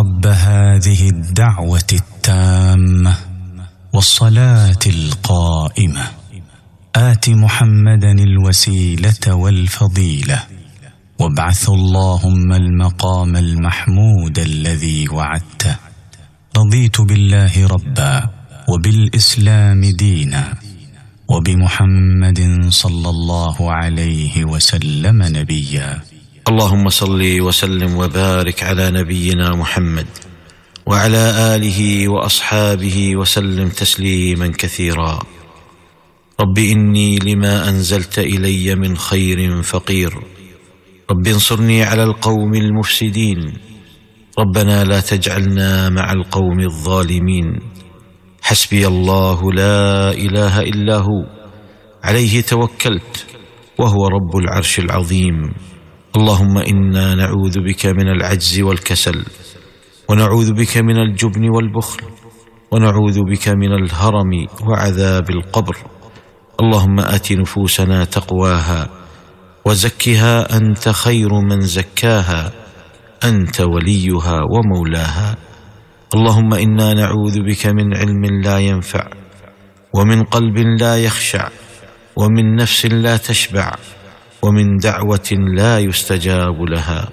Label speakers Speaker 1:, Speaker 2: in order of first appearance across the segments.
Speaker 1: رب هذه الدعوة التامة والصلاة القائمة آت محمدا الوسيلة والفضيلة وابعثه اللهم المقام المحمود الذي وعدته. رضيت بالله ربا وبالإسلام دينا وبمحمد صلى الله عليه وسلم نبيا.
Speaker 2: اللهم صل وسلم وبارك على نبينا محمد وعلى آله وأصحابه وسلم تسليما كثيرا. رب إني لما أنزلت إلي من خير فقير، رب انصرني على القوم المفسدين، ربنا لا تجعلنا مع القوم الظالمين. حسبي الله لا إله إلا هو عليه توكلت وهو رب العرش العظيم. اللهم إنا نعوذ بك من العجز والكسل، ونعوذ بك من الجبن والبخل، ونعوذ بك من الهرم وعذاب القبر. اللهم آت نفوسنا تقواها وزكها أنت خير من زكاها، أنت وليها ومولاها. اللهم إنا نعوذ بك من علم لا ينفع، ومن قلب لا يخشع، ومن نفس لا تشبع، ومن دعوة لا يستجاب لها.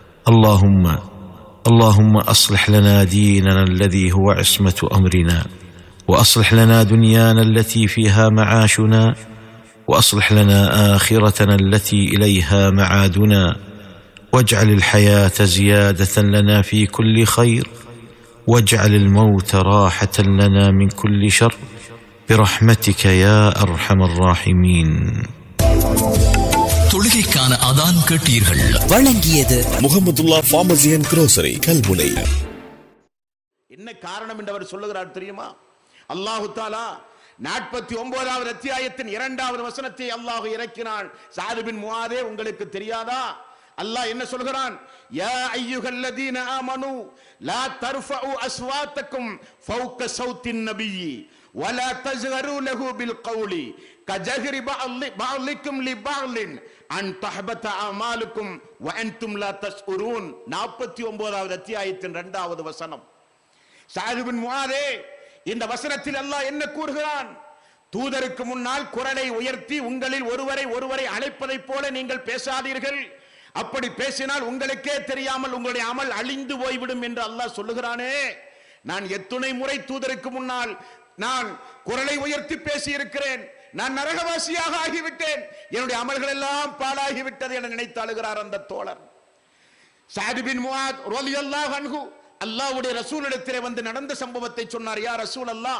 Speaker 2: اللهم أصلح لنا ديننا الذي هو عصمة أمرنا، وأصلح لنا دنيانا التي فيها معاشنا، وأصلح لنا آخرتنا التي إليها معادنا، واجعل الحياة زيادة لنا في كل خير، واجعل الموت راحة لنا من كل شر، برحمتك يا أرحم الراحمين.
Speaker 3: தொழுகைக்கான அதான் கேட்டீர்கள்.
Speaker 4: வழங்கியது Mahmudullah pharmacy and grocery Kalmunai.
Speaker 5: என்ன காரணம் என்று அவர் சொல்லுகிறார் தெரியுமா? அல்லாஹு தஆலா 49வது அத்தியாயத்தின் 2வது வசனத்தை அல்லாஹ் இறக்கினான். ஸஅத் பின் முஆதே, உங்களுக்கு தெரியாதா? அல்லாஹ் என்ன சொல்கிறான்? யா அய்யுஹல்லதீன ஆமனூ லா தர்ஃபஉ அஸ்வாத்தக்கும் ஃபௌக ஸௌத்தின் நபிய்யி வலா தஜ்ஹரு லஹு பில் கௌலி கஜஹரி பஅலிக்கும் லிபஅலின் அன் தஹபத அமாலுக்கும் வ அன்தும் லா தஷ்உரூன். 49வது அத்தியாயத்தின் 2வது வசனம். ஸஅத் பின் முஆதே, இந்த வசனத்தில் அல்லாஹ் என்ன கூறுகிறான்? தூதருக்கு முன்னால் குரலை உயர்த்தி உங்களில் ஒருவரை அழைப்பதைப் போல நீங்கள் பேசாதீர்கள். அப்படி பேசினால் உங்களுக்கே தெரியாமல் உங்களுடைய அமல் அழிந்து போய்விடும் என்று அல்லாஹ் சொல்லுகிறானே. நான் எத்துணை முறை தூதருக்கு முன்னால் நான் குரலை உயர்த்தி பேசி இருக்கிறேன். நான் நரகவாசியாக ஆகிவிட்டேன், என்னுடைய அமல்கள் எல்லாம் பாழாகிவிட்டது என நினைத்து அழுகிறார் அந்த தோழர். ஸஅத் பின் முஆத் ரலியல்லாஹு அன்ஹு அல்லாஹ்வுடைய ரசூலிடத்திலே வந்து நடந்த சம்பவத்தை சொன்னார். யா ரசூல் அல்லாஹ்,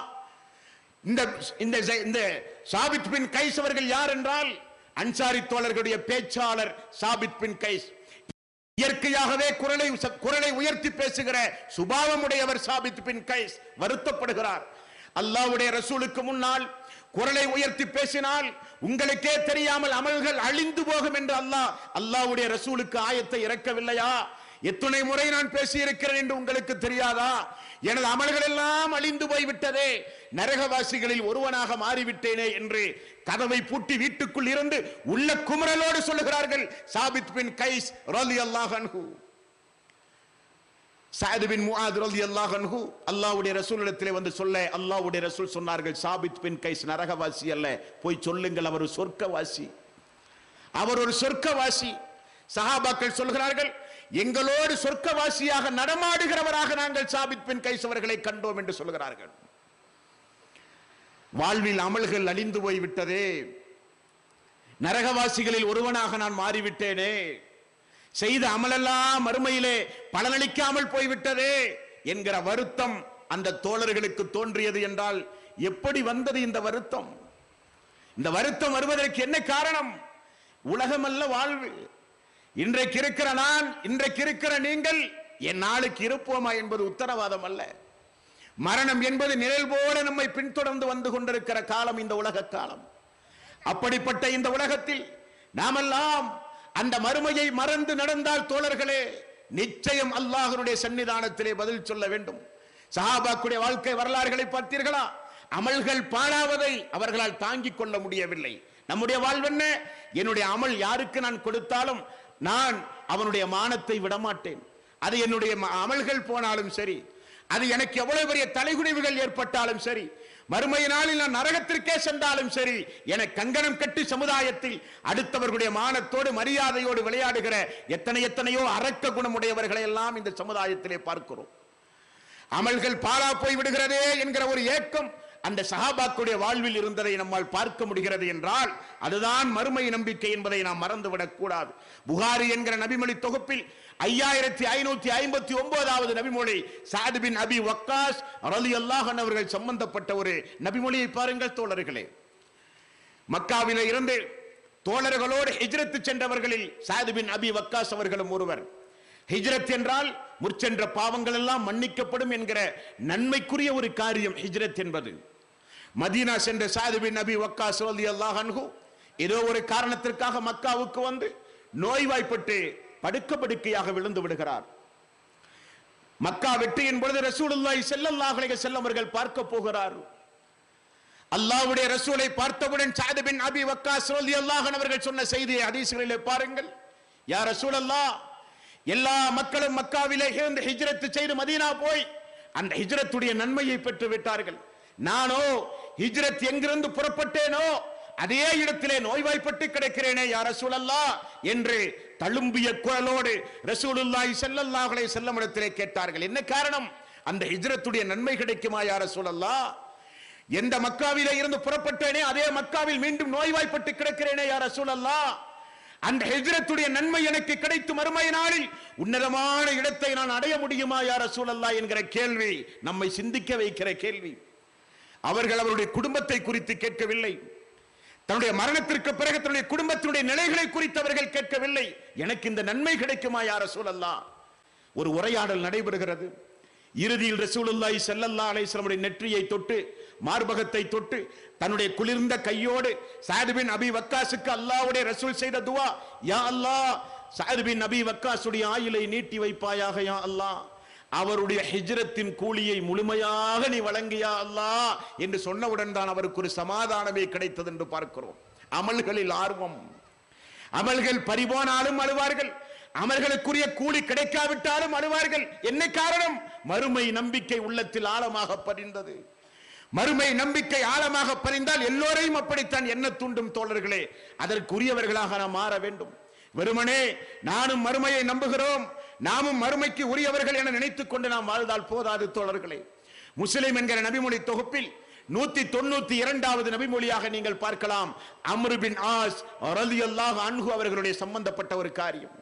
Speaker 5: இந்த சாபித் பின் கைஸ் அவர்கள் யார் என்றால் அன்சாரி தோழர்களுடைய பேச்சாளர் சாபித் பின் கைஸ். இயற்கையாகவே குரலை உயர்த்தி பேசுகிற சுபாவமுடையவர் சாபித் பின் கைஸ். வருத்தப்படுகிறார். அல்லாஹ்வுடைய ரசூலுக்கு முன்னால் குரலை உயர்த்தி பேசினால் உங்களுக்கே தெரியாமல் அமல்கள் அழிந்து போகும் என்று அல்லாஹ்வுடைய ரசூலுக்கு ஆயத்தை இறக்கவில்லையா? எத்துணை முறை நான் பேசியிருக்கிறேன் என்று உங்களுக்கு தெரியாதா? எனது அமல்கள் எல்லாம் அழிந்து போய்விட்டதே, நரகவாசிகளில் ஒருவனாக மாறிவிட்டேனே என்று கதவை பூட்டி வீட்டுக்குள் இருந்து உள்ள குமரலோடு சொல்லுகிறார்கள் சாபித் பின் கைஸ் ரலியல்லாஹு அன்ஹு. ஸஅத் பின் முஆத் ரலியல்லாஹு அன்ஹு அல்லாஹ்வுடைய ரசூலிடத்திலே வந்து சொல்ல, அல்லாஹ்வுடைய ரசூல் சொன்னார்கள், சாபித் பின் கைஸ் நரகவாசி அல்ல, போய் சொல்லுங்கள், அவர் சொர்க்கவாசி, அவர் ஒரு சொர்க்கவாசி. சஹாபாக்கள் சொல்கிறார்கள், எங்களோடு சொர்க்கவாசியாக நடமாடுகிறவராக நாங்கள் சாபித் பின் கைஸ் அவர்களை கண்டோம் என்று சொல்கிறார்கள். வாழ்வில் அமல்கள் அழிந்து போய்விட்டதே, நரகவாசிகளில் ஒருவனாக நான் மாறிவிட்டேனே, செய்த அமலெல்லாம் மறுமையிலே பலனளிக்காமல் போய்விட்டதே என்கிற வருத்தம் அந்த தோழர்களுக்கு தோன்றியது என்றால் எப்படி வந்தது இந்த வருத்தம்? இந்த வருத்தம் வருவதற்கு என்ன காரணம்? உலகமல்ல வாழ்வு. இன்றைக்கு இருக்கிற நான், இன்றைக்கு இருக்கிற நீங்கள் என் நாளுக்கு இருப்போமா என்பது உத்தரவாதம் அல்ல. மரணம் என்பது நிழல் போல நம்மை பின்தொடர்ந்து வந்து கொண்டிருக்கிற காலம் இந்த உலக காலம். அப்படிப்பட்ட இந்த உலகத்தில் நாமெல்லாம் அந்த மறுமையை மறந்து நடந்தால் தோழர்களே, நிச்சயம் அல்லாஹ்வுடைய சன்னிதானத்திலே பதில் சொல்ல வேண்டும். சஹாபாக்களுடைய வாழ்க்கை வரலாறுகளை பார்த்தீர்களா? அமல்கள் பாழாவதை அவர்களால் தாங்கிக் கொள்ள முடியவில்லை. நம்முடைய வாழ்வென்ன? என்னுடைய அமல் யாருக்கு நான் கொடுத்தாலும் நான் அவனுடைய மானத்தை விடமாட்டேன், அது என்னுடைய அமல்கள் போனாலும் சரி, அது எனக்கு எவ்வளவு பெரிய தலைகுனிவுகள் ஏற்பட்டாலும் சரி, மறுமை நாளில் நான் நரகத்திற்கே சென்றாலும் சரி, என கங்கணம் கட்டி சமுதாயத்தில் அடுத்தவர்களுடைய மானத்தோடு மரியாதையோடு விளையாடுகிற எத்தனையோ அரக்க குணமுடையவர்களை எல்லாம் இந்த சமுதாயத்திலே பார்க்கிறோம். அமல்கள் பாழா போய் விடுகிறதே என்கிற ஒரு ஏக்கம் அந்த சஹாபாக்களுடைய வாழ்வில் இருந்ததை நம்மால் பார்க்க முடிகிறது என்றால் அதுதான் மறுமை நம்பிக்கை என்பதை நாம் மறந்துவிடக் கூடாது. புகாரி என்கிற நபிமொழி தொகுப்பில் 5559வது நபிமொழி சஅத் பின் அபி வக்காஸ் ரலியல்லாஹு அன்ஹு அவர்கள் சம்பந்தப்பட்ட ஒரு நபிமொழியை பாருங்கள் தோழர்களே. மக்காவிலே இருந்து தோழர்களோடு ஹிஜ்ரத் சென்றவர்களில் சஅத் பின் அபி வக்காஸ் அவர்களும் ஒருவர். ஹிஜ்ரத் என்றால் முற்சென்ற பாவங்கள் எல்லாம் மன்னிக்கப்படும் என்கிற நன்மைக்குரிய ஒரு காரியம் ஹிஜ்ரத் என்பது. மதீனா சென்ற சஅத் பின் அபி வக்காஸ் ரலியல்லாஹு அன்ஹு ஏதோ ஒரு காரணத்திற்காக மக்காவுக்கு வந்து நோய்வாய்ப்பட்டு படுக்கையாக விழுந்து விடுகிறார். மக்கா வெற்றியின் பொழுது ரசூலுல்லாஹி ஸல்லல்லாஹு அலைஹி வஸல்லம் அவர்கள் பார்க்க போகிறார். அல்லாஹ்வுடைய ரசூலை பார்த்தவுடன் சஅத் பின் அபி வக்காஸ் ரலியல்லாஹு அன்ஹு அவர்கள் சொன்ன செய்தியை ஹதீஸ்களிலே பாருங்கள். யா ரசூலல்லாஹ், எல்லா மக்களும் மக்காவிலே இருந்து ஹிஜ்ரத் செய்து மதீனா போய் அந்த ஹிஜ்ரத்துடைய நன்மையை பெற்று விட்டார்கள். நானோ ஹிஜ்ரத் எங்கிருந்து புறப்பட்டேனோ அதே இடத்திலே நோய்வாய்ப்பட்டு கிடக்கிறேனே யா ரசூலல்லாஹ் என்று தழும்பிய குரலோடு ரசூலுல்லாஹி ஸல்லல்லாஹு அலைஹி வஸல்லம் இடத்திலே கேட்டார்கள். என்ன காரணம்? அந்த ஹிஜ்ரத்துடைய நன்மை கிடைக்குமா யா ரசூலல்லாஹ்? எந்த மக்காவிலே இருந்து புறப்பட்டேனே அதே மக்காவில் மீண்டும் நோய்வாய்ப்பட்டு கிடக்கிறேனே யா ரசூலல்லாஹ், அந்த ஹிஜ்ரத்துடைய நன்மை எனக்கு கிடைத்து மறுமை நாளில் உன்னதமான இடத்தை நான் அடைய முடியுமா யா ரசூலல்லாஹ் என்கிற கேள்வி நம்மை சிந்திக்க வைக்கிற கேள்வி. அவர்கள் அவருடைய குடும்பத்தை குறித்து கேட்கவில்லை, தன்னுடைய மரணத்திற்கு பிறகு தன்னுடைய குடும்பத்தினுடைய நிலைகளை குறித்து அவர்கள் கேட்கவில்லை. எனக்கு இந்த நன்மை கிடைக்குமா யா ரசூலல்லாஹ்? ஒரு உரையாடல் நடைபெறுகிறது. இறுதியில் ரசூலுல்லாஹி ஸல்லல்லாஹு அலைஹி வஸல்லம் நெற்றியை தொட்டு மார்பகத்தை தொட்டு தன்னுடைய குளிர்ந்த கையோடு சஅத் பின் அபி வக்காஸுக்கு அல்லாஹ்வுடைய ரசூல் செய்த துஆ, யா அல்லாஹ், சஅத் பின் அபி வக்காஸுடைய ஆயுளை நீட்டி வைப்பாயாக யா அல்லாஹ், அவருடைய ஹிஜ்ரத்தின் கூலியை முழுமையாக நீ வழங்கியா அல்லாஹ் என்று சொன்னவுடன் தான் அவருக்கு ஒரு சமாதானமே கிடைத்தது என்று பார்க்கிறோம். அமல்களில் ஆர்வம், அமல்கள் பறிபோனாலும் அழுவார்கள், அமல்களுக்குரிய கூலி கிடைக்காவிட்டாலும் அழுவார்கள். என்ன காரணம்? மறுமை நம்பிக்கை உள்ளத்தில் ஆழமாக பதிந்தது. மறுமை நம்பிக்கை ஆழமாக பதிந்தால் எல்லோரையும் அப்படித்தான் என்ன தூண்டும் தோழர்களே. அதற்குரியவர்களாக நாம் மாற வேண்டும். வெறுமனே நானும் மறுமையை நம்புகிறோம், நாமும் மறுமைக்கு உரியவர்கள் என நினைத்துக் கொண்டு நாம் வாழ்ந்தால் போதாது தோழர்களே. முஸ்லிம் என்கிற நபிமொழி தொகுப்பில் 192வது நபிமொழியாக நீங்கள் பார்க்கலாம் அம்ர் பின் ஆஸ் ரலியல்லாஹு அன்ஹு அவர்களுடைய சம்பந்தப்பட்ட ஒரு காரியம்.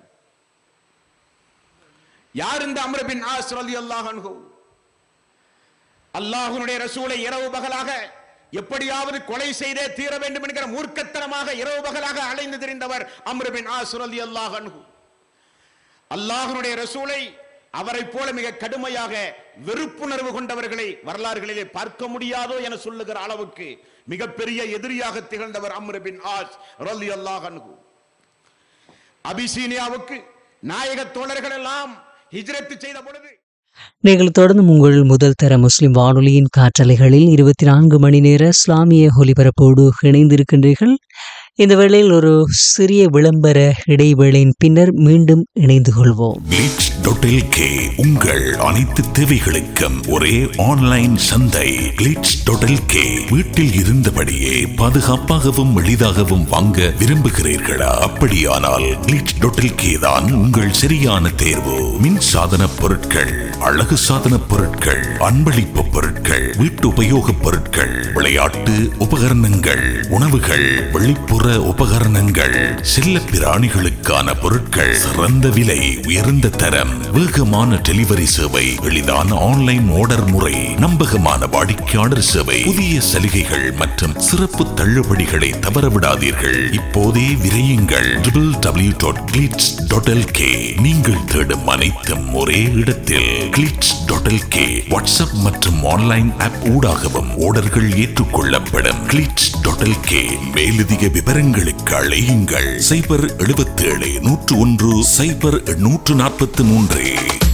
Speaker 5: யார் இந்த அம்ர் பின் ஆஸ் ரலியல்லாஹு அன்ஹு? அல்லாஹ்வுடைய ரசூலை இரவு பகலாக எப்படியாவது கொலை செய்தே தீர வேண்டும் என்கிற மூர்க்கத்தனமாக இரவு பகலாக அலைந்து திரிந்தவர் அம்ர் பின் ஆஸ் ரலியல்லாஹு அன்ஹு. அல்லாஹ்வுடைய ரசூலை அவரை போல மிக கடுமையாக வெறுப்புணர்வு கொண்டவர்களை வரலாறுகளிலே பார்க்க முடியாதோ என சொல்லுகிற அளவுக்கு மிகப்பெரிய எதிரியாக திகழ்ந்தவர் அம்ர் பின் ஆஸ் ரலியல்லாஹு அன்ஹு. அபிசீனியாவுக்கு நாயக தோழர்கள் எல்லாம் ஹிஜ்ரத் செய்த பொழுது
Speaker 6: நீங்கள் தொடர்ந்து உங்கள் முதல் தர முஸ்லிம் வானொலியின் காற்றலைகளில் 24 மணி நேர இஸ்லாமிய ஒலிபரப்போடு இணைந்திருக்கின்றீர்கள். இந்த வேளையில் ஒரு சிறிய விளம்பர இடைவேளையின் பின்னர் மீண்டும் இணைந்து கொள்வோம்.
Speaker 4: glitch.lk உங்கள் அனைத்து தேவைகளுக்கும் ஒரே ஆன்லைன் சந்தை. glitch.lk வீட்டில் இருந்தபடியே பாதுகாப்பாகவும் எளிதாகவும் வாங்க விரும்புகிறீர்களா? அப்படியானால் glitch.lk தான் உங்கள் சரியான தேர்வு. மின் சாதன பொருட்கள், அழகு சாதன பொருட்கள், அன்பளிப்பு பொருட்கள், வீட்டு உபயோக பொருட்கள், விளையாட்டு உபகரணங்கள், உணவுகள், வெளிப்புற உபகரணங்கள், செல்ல பிராணிகளுக்கான பொருட்கள், சிறந்த விலை, உயர்ந்த தரம், வேகமான டெலிவரி சேவை, எளிதான ஆன்லைன் ஆர்டர் முறை, நம்பகமான வாடிக்கையாளர் சேவை, புதிய சலுகைகள் மற்றும் சிறப்பு தள்ளுபடிகளை தவறவிடாதீர்கள். இப்போதே விரையுங்கள் www.glitch.lk. நீங்கள் தேடும் அனைத்தும் ஒரே இடத்தில். glitch.lk வாட்ஸ்அப் மற்றும் ஆன்லைன் ஆப் ஊடாகவும் ஆர்டர்கள் ஏற்றுக்கொள்ளப்படும். glitch.lk மேலதிக விவரங்களுக்கு அழையுங்கள் 077 101 0843.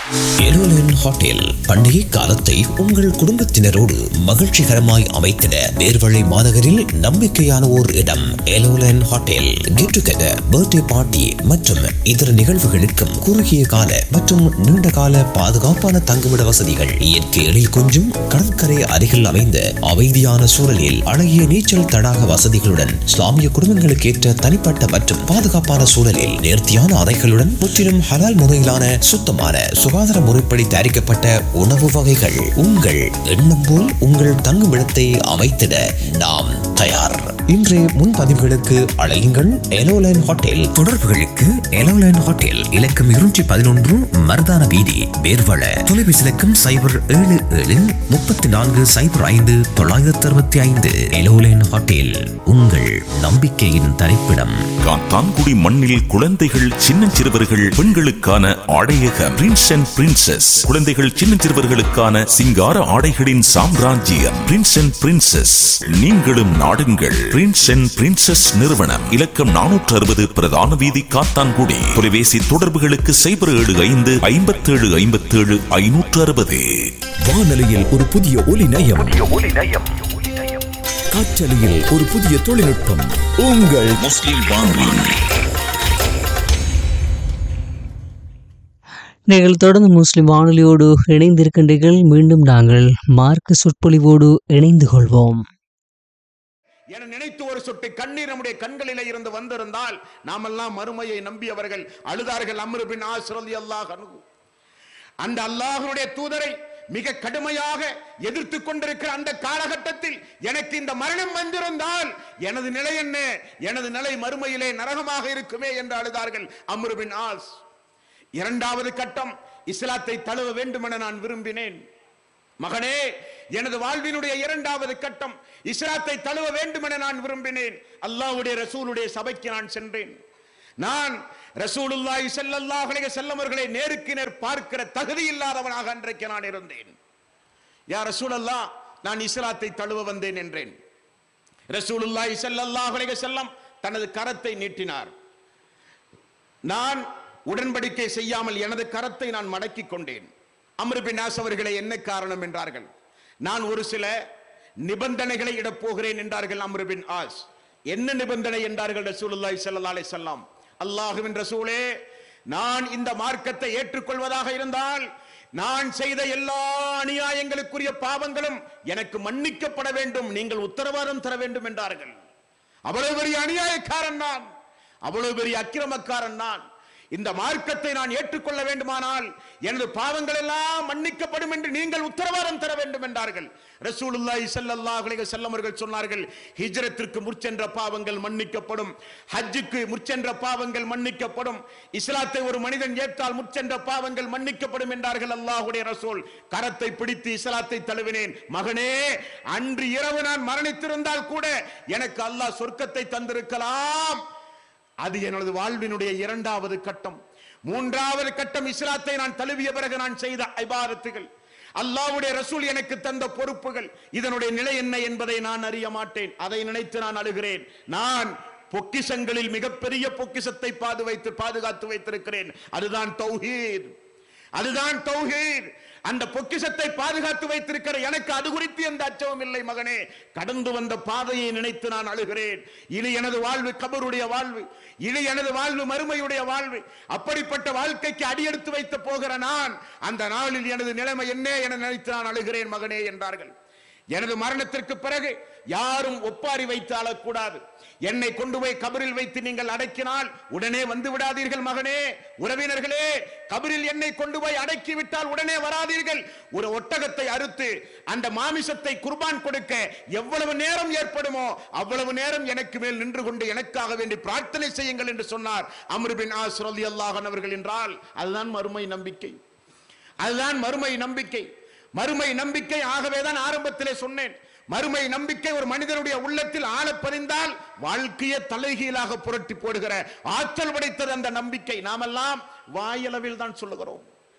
Speaker 7: எலோலன் ஹோட்டல் பண்டிகை காலத்தை உங்கள் குடும்பத்தினரோடு மகிழ்ச்சிகரமாய் அமைத்திட பேர்வளை மாநகரில் நம்பிக்கையான ஓர் இடம். எலோலன் hotel get together, birthday party மற்றும் இதர நிகழ்வுகளுக்கும் குறுகிய கால மற்றும் நீண்ட கால பாதுகாப்பான தங்குமிட வசதிகள். இயற்கை எழில் கொஞ்சும் கடற்கரை அருகில் அமைந்த அமைதியான சூழலில் அழகிய நீச்சல் தடாக வசதிகளுடன் இஸ்லாமிய குடும்பங்களுக்கு ஏற்ற தனிப்பட்ட மற்றும் பாதுகாப்பான சூழலில் நேர்த்தியான அறைகளுடன் முற்றிலும் ஹலால் முறையிலான சுத்தமான சுகாதார முறைப்படி தயாரிக்கப்பட்ட உணவு வகைகள். உங்கள் எண்ணம் போல் உங்கள் தங்குமிடத்தை அமைத்திட நாம் தயார். இன்றைய முன்பதிவுகளுக்கு அழையுங்கள் எலோலைன் ஹோட்டல். தொடர்புகளுக்கு எலோலைன் ஹோட்டல் இலக்கம் 211 மர்தான வீதி, பேர்வள. தொலைபேசி இலக்கம் 0773405 எலோலைன் ஹோட்டல், உங்கள் நம்பிக்கையின் தரிப்பிடம்.
Speaker 4: காத்தான்குடி மண்ணில் குழந்தைகள், சின்னஞ்சிறுவர்கள், பெண்களுக்கான ஆடையக பிரின்ஸ் அண்ட் பிரின்சஸ். குழந்தைகள், சின்னஞ்சிறுவர்களுக்கான சிங்கார ஆடைகளின் சாம்ராஜ்யம் பிரின்ஸ் அண்ட் பிரின்சஸ். நீங்களும் நாடுங்கள் பிரின்ஸ் அண்ட் பிரின்சஸ் நிறுவனம். இலக்கம் 460 பிரதான வீதி, காத்தான்குடி. தொலைபேசி தொடர்புகளுக்கு 0755757
Speaker 3: வானொலியில் ஒரு புதிய ஒலி நயம், காற்றலையில் ஒரு புதிய தொழில்நுட்பம். உங்கள் முஸ்லிம் வானொலி.
Speaker 6: நீங்கள் தொடர்ந்து முஸ்லிம் வானொலியோடு இணைந்திருக்கின்றீர்கள். மீண்டும் நாங்கள் மார்க்க சொற்பொழிவோடு இணைந்து கொள்வோம்.
Speaker 5: என நினைத்து ஒரு சொட்டு கண்ணீர் நம்முடைய கண்களிலே இருந்து வந்திருந்தால் நாமெல்லாம் மறுமையை நம்பியவர்கள். அழுதார்கள் அம்ர் பின் ஆஸ் ரலியல்லாஹு அன்ஹு. அந்த அல்லாஹ்வுடைய தூதரை மிக கடுமையாக எதிர்த்து கொண்டிருக்கிற அந்த காலகட்டத்தில் எனக்கு இந்த மரணம் வந்திருந்தால் எனது நிலை என்ன? எனது நிலை மறுமையிலே நரகமாக இருக்குமே என்று அழுதார்கள் அம்ர் பின் ஆஸ். இரண்டாவது கட்டம், இஸ்லாத்தை தழுவ வேண்டும் என நான் விரும்பினேன். மகனே, எனது வாழ்வினுடைய இரண்டாவது கட்டம் இஸ்லாத்தை தழுவ வேண்டும் என நான் விரும்பினேன். அல்லாஹ்வுடைய ரசூலுடைய சபைக்கு நான் சென்றேன். நான் ரசூலுல்லாஹி ஸல்லல்லாஹு அலைஹி வஸல்லம் அவர்களை நேருக்கு நேர் பார்க்கிற தகுதி இல்லாதவனாக அன்றைக்கு நான் இருந்தேன். யா ரசூலல்லாஹ், நான் இஸ்லாத்தை தழுவ வந்தேன் என்றேன். ரசூலுல்லாஹி ஸல்லல்லாஹு அலைஹி வஸல்லம் தனது கரத்தை நீட்டினார். நான் உடன்படிக்கை செய்யாமல் எனது கரத்தை நான் மடக்கிக் கொண்டேன். அம்ர் பின் ஆஸ் அவர்களை என்ன காரணம் என்றார்கள். நான் ஒரு சில நிபந்தனைகளை இடப் போகிறேன் என்றார்கள் அம்ர் பின் ஆஸ். என்ன நிபந்தனை என்றார்கள் ரசூலுல்லாஹி ஸல்லல்லாஹு அலைஹி வஸல்லம். அல்லாஹ்வின் ரசூலே, நான் இந்த மார்க்கத்தை ஏற்றுக்கொள்வதாக இருந்தால் நான் செய்த எல்லா அநியாயங்களுக்குரிய பாவங்களும் எனக்கு மன்னிக்கப்பட வேண்டும், நீங்கள் உத்தரவாதம் தர வேண்டும் என்றார்கள். அவ்வளவு பெரிய அநியாயக்காரன் நான், அவ்வளவு பெரிய அக்கிரமக்காரன் நான். இந்த மார்க்கத்தை நான் ஏற்றுக்கொள்ள வேண்டுமானால் எனது பாவங்கள் எல்லாம் மன்னிக்கப்படும் என்று நீங்கள் உத்தரவாதம் தர வேண்டும் என்றார்கள். ரசூலுல்லாஹி ஸல்லல்லாஹு அலைஹி வஸல்லம் அவர்கள் சொன்னார்கள், ஹிஜ்ரத்திற்கு முற்சென்ற பாவங்கள் மன்னிக்கப்படும், ஹஜ்ஜுக்கு முற்சென்ற பாவங்கள் மன்னிக்கப்படும், இஸ்லாத்தை ஒரு மனிதன் ஏற்றால் முற்சென்ற பாவங்கள் மன்னிக்கப்படும் என்றார்கள் அல்லாஹ்வுடைய ரசூல். கரத்தை பிடித்து இஸ்லாத்தை தழுவினேன். மகனே, அன்று இரவு நான் மரணித்திருந்தால் கூட எனக்கு அல்லாஹ் சொர்க்கத்தை தந்திருக்கலாம். அது எனது வாழ்வினுடைய இரண்டாவது கட்டம். மூன்றாவது கட்டம், இஸ்லாத்தை நான் தழுவிய பிறகு நான் செய்த இபாதத்துகள், அல்லாஹ்வுடைய ரசூல் எனக்கு தந்த பொறுப்புகள், இதனுடைய நிலை என்ன என்பதை நான் அறிய மாட்டேன். அதை நினைத்து நான் அழுகிறேன். நான் பொக்கிஷங்களில் மிகப்பெரிய பொக்கிஷத்தை பாதுகாத்து வைத்திருக்கிறேன். அதுதான் தௌஹீத், அதுதான் தௌஹீத். அந்த பொக்கிஷத்தை பாதுகாத்து வைத்திருக்கிற எனக்கு அது குறித்து எந்த அச்சமும் இல்லை. மகனே, கடந்து வந்த பாதையை நினைத்து நான் அழுகிறேன். இது எனது வாழ்வு கபருடைய வாழ்வு, இது எனது வாழ்வு மறுமையுடைய வாழ்வு. அப்படிப்பட்ட வாழ்க்கைக்கு அடியெடுத்து வைத்து போகிற நான் அந்த நாளில் எனது நிலைமை என்ன என நினைத்து நான் அழுகிறேன் மகனே என்றார்கள். எனது மரணத்திற்கு பிறகு யாரும் ஒப்பாரி வைத்து அழக்கூடாது. என்னை கொண்டு போய் கபரில் வைத்து நீங்கள் அடக்கினால் உடனே வந்து விடாதீர்கள் மகனே. உறவினர்களே, கபரில் என்னை கொண்டு போய் அடக்கி விட்டால் உடனே வராதீர்கள். ஒரு ஒட்டகத்தை அறுத்து அந்த மாமிசத்தை குர்பான் கொடுக்க எவ்வளவு நேரம் ஏற்படுமோ அவ்வளவு நேரம் எனக்கு மேல் நின்று கொண்டு எனக்காக வேண்டி பிரார்த்தனை செய்யுங்கள் என்று சொன்னார் அம்ர் பின் ஆஸ் ரலியல்லாஹு அன்ஹு அவர்கள். என்றால் அதுதான் மறுமை நம்பிக்கை, அதுதான் மறுமை நம்பிக்கை. மறுமை நம்பிக்கை ஆகவேதான் ஆரம்பத்திலே சொன்னேன், மறுமை நம்பிக்கை ஒரு மனிதனுடைய உள்ளத்தில் ஆழப்பதிந்தால் வாழ்க்கையை தலைகீழாக புரட்டி போடுகிற ஆற்றல் படைத்தது அந்த நம்பிக்கை. நாமெல்லாம் வாயளவில் தான் சொல்லுகிறோம்,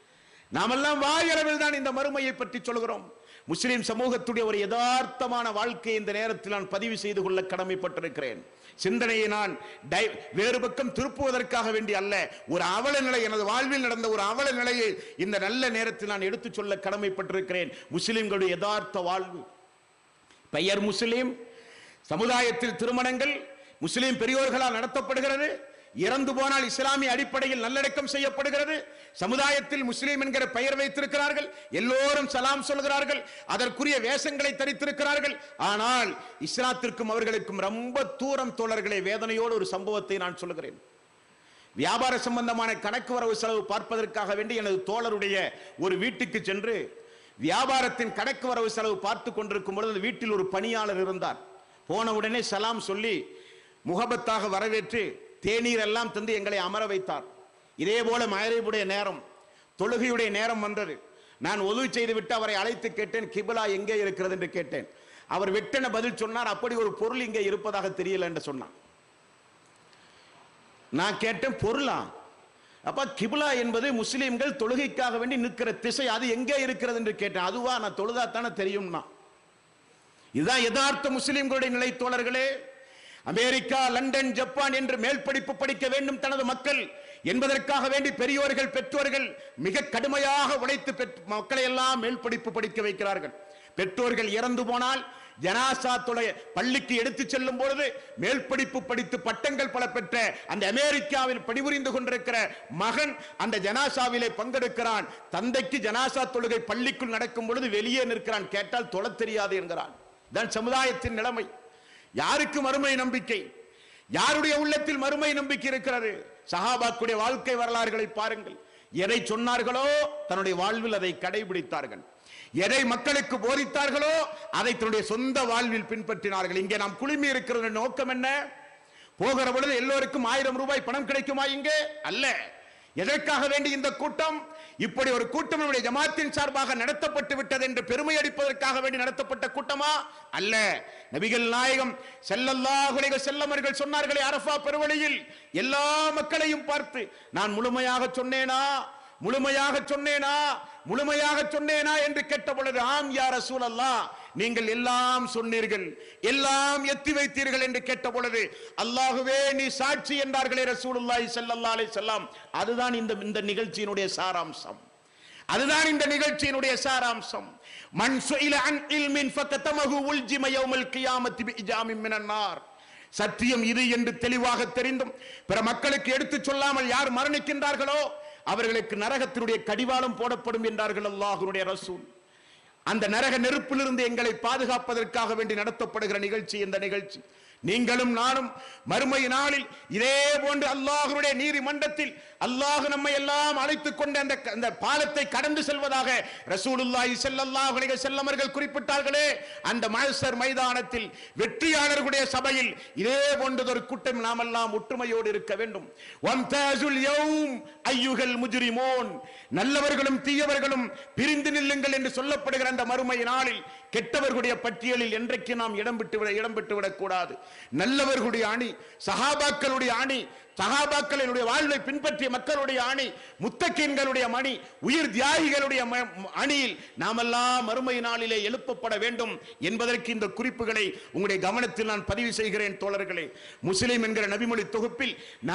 Speaker 5: நாமெல்லாம் வாயளவில் தான் இந்த மறுமையை பற்றி சொல்கிறோம். முஸ்லிம் சமூகத்துடைய ஒரு யதார்த்தமான வாழ்க்கையை இந்த நேரத்தில் நான் பதிவு செய்து கொள்ள கடமைப்பட்டிருக்கிறேன். சிந்தனையை நான் வேறு பக்கம் திருப்புவதற்காக வேண்டி அல்ல, ஒரு அவல நிலை, எனது வாழ்வில் நடந்த ஒரு அவல நிலையை இந்த நல்ல நேரத்தில் நான் எடுத்துச் சொல்ல கடமைப்பட்டிருக்கிறேன். முஸ்லிம்களுடைய யதார்த்த வாழ்வு. பெயர் முஸ்லிம், சமுதாயத்தில் திருமணங்கள் முஸ்லிம் பெரியோர்களால் நடத்தப்படுகிறது. இறந்து போனால் இஸ்லாமிய அடிப்படையில் நல்லடக்கம் செய்யப்படுகிறது. சமுதாயத்தில் முஸ்லீம் என்கிற பெயர் வைத்திருக்கிறார்கள், எல்லோரும் சலாம் சொல்கிறார்கள், அதற்குரிய வேஷங்களை தரித்திருக்கிறார்கள். ஆனால் இஸ்லாத்திற்கும் அவர்களுக்கும் ரொம்ப தூரம் தோழர்களே. வேதனையோடு ஒரு சம்பவத்தை நான் சொல்கிறேன். வியாபார சம்பந்தமான கணக்கு வரவு செலவு பார்ப்பதற்காக வேண்டி எனது தோழருடைய ஒரு வீட்டுக்கு சென்று வியாபாரத்தின் கணக்கு வரவு செலவு பார்த்து கொண்டிருக்கும் பொழுது வீட்டில் ஒரு பணியாளர் இருந்தார். போன உடனே சலாம் சொல்லி முகபத்தாக வரவேற்று தேநீர் எல்லாம் தந்து எங்களை அமர வைத்தார். இதே போல மகரிபுடைய நேரம், தொழுகையுடைய நேரம் வந்தது. நான் ஒது செய்து விட்டு அவரை அழைத்து கேட்டேன், கிபிலா எங்கே இருக்கிறது என்று கேட்டேன். அவர் வெட்டென பதில் சொன்னார், அப்படி ஒரு பொருள் இங்கே இருப்பதாக தெரியல என்று சொன்னார். நான் கேட்டேன், பொருளா? அப்ப கிபிலா என்பது முஸ்லிம்கள் தொழுகைக்காக வேண்டி நிற்கிற திசை, அது எங்கே இருக்கிறது என்று கேட்டேன். அதுவா? நான் தொழுதாத்தானே தெரியும்னா. இதுதான் யதார்த்த முஸ்லிம்களுடைய நிலை தோழர்களே. அமெரிக்கா, லண்டன், ஜப்பான் என்று மேல் படிப்பு படிக்க வேண்டும் தனது மக்கள் என்பதற்காக வேண்டி பெரியோர்கள் பெற்றோர்கள் மிக கடுமையாக உழைத்து மக்களை எல்லாம் மேல் படிப்பு படிக்க வைக்கிறார்கள். பெற்றோர்கள் இறந்து போனால் ஜனாசா தொலை பள்ளிக்கு எடுத்து செல்லும் பொழுது மேல் படிப்பு படித்து பட்டங்கள் பல பெற்ற அந்த அமெரிக்காவில் பணிபுரிந்து கொண்டிருக்கிற மகன் அந்த ஜனாசாவிலே பங்கெடுக்கிறான். தந்தைக்கு ஜனாசா தொழுகை பள்ளிக்குள் நடக்கும் பொழுது வெளியே நிற்கிறான். கேட்டால் தொழ தெரியாது என்கிறான். தான் சமுதாயத்தின் நிலைமை. யாருக்கு மறுமை நம்பிக்கை? யாருடைய உள்ளத்தில் மறுமை நம்பிக்கை இருக்கிறது? சஹாபாக்குடைய வாழ்க்கை வரலாறுகளை பாருங்கள். எதை சொன்னார்களோ தன்னுடைய வாழ்வில் அதை கடைபிடித்தார்கள். எதை மக்களுக்கு போதித்தார்களோ அதை தன்னுடைய சொந்த வாழ்வில் பின்பற்றினார்கள். இங்கே நாம் குழுமி இருக்கிற நோக்கம் என்ன? போகிற பொழுது எல்லோருக்கும் 1000 ரூபாய் பணம் கிடைக்குமா? இங்கே அல்ல. எதற்காக வேண்டி இந்த கூட்டம்? இப்படி ஒரு கூட்டம் நம்முடைய ஜமாத்தின் சார்பாக நடத்தப்பட்டு விட்டது என்று பெருமை அடிப்பதற்காக வேண்டி நடத்தப்பட்ட கூட்டமா? அல்ல. நபிகள் நாயகம் ஸல்லல்லாஹு அலைஹி வஸல்லம் அவர்கள் சொன்னார்களே அரஃபா பெருவழியில் எல்லா மக்களையும் பார்த்து, நான் முழுமையாக சொன்னேனா என்று கேட்ட பொழுது, ஆம் யா ரசூலல்லாஹ், நீங்கள் எல்லாம் சொன்னீர்கள், எல்லாம் எத்தி வைத்தீர்கள் என்று கேட்ட பொழுது, அல்லாஹ்வே நீ சாட்சி என்றார்களே ரசூலுல்லாஹி ஸல்லல்லாஹு அலைஹி வஸல்லம். அதுதான் இந்த நிகழ்ச்சியினுடைய சாராம்சம். அதுதான் இந்த நிகழ்ச்சியினுடைய சாராம்சம். மன் சுஇல அன் இல்மின் ஃபகதமஹு உல்ஜிம யௌமல் கியாமத்தி பிஇஜாமின் மினன் நார். சத்தியம் இது என்று தெளிவாக தெரிந்தும் பிற மக்களுக்கு எடுத்துச் சொல்லாமல் யார் மரணிக்கின்றார்களோ அவர்களுக்கு நரகத்தினுடைய கடிவாளம் போடப்படும் என்றார்கள் அல்லாஹ்வுடைய ரசூல். அந்த நரக நெருப்பிலிருந்து எங்களை பாதுகாப்பதற்காக வேண்டி நடத்தப்படுகிற நிகழ்ச்சி இந்த நிகழ்ச்சி. நீங்களும் நானும் மறுமை நாளில் இதே போன்று அல்லாஹ்வுடைய நீதிமன்றத்தில் அல்லாஹ் நம்மை எல்லாம் அழைத்துக் கொண்டு அந்த பாலத்தை கடந்து செல்வதாக ரசூலுல்லாஹி ஸல்லல்லாஹு அலைஹி வஸல்லம் அவர்கள் குறிப்பிட்டார்களே, அந்த மஹ்ஷர் மைதானத்தில் வெற்றியாளர்களுடைய சபையில் இதே போன்றதொரு கூட்டம் நாமெல்லாம் ஒற்றுமையோடு இருக்க வேண்டும். வம்தாஸுல் யௌம் அய்யுஹல் முஜ்ரிமூன். நல்லவர்களும் தீயவர்களும் பிரிந்து நில்லுங்கள் என்று சொல்லப்படுகிற அந்த மறுமை நாளில் கெட்டவர்களுடைய பட்டியலில் என்றைக்கு நாம் இடம் பெற்று விடக்கூடாது. நல்லவர்களுடைய அணி, சஹாபாக்களுடைய அணி, சஹாபாக்களுடைய வாழ்வை பின்பற்றிய மக்களுடைய அணி, முத்தகீன்களுடைய மணி, உயிர் தியாகிகளுடைய அணியில் நாமெல்லாம் மறுமை நாளிலே எழுப்பப்பட வேண்டும் என்பதற்கு இந்த குறிப்புகளை உங்களுடைய கவனத்தில் நான் பதிவு செய்கிறேன் தோழர்களே. முஸ்லிம் என்கிற நபிமொழி தொகுப்பில்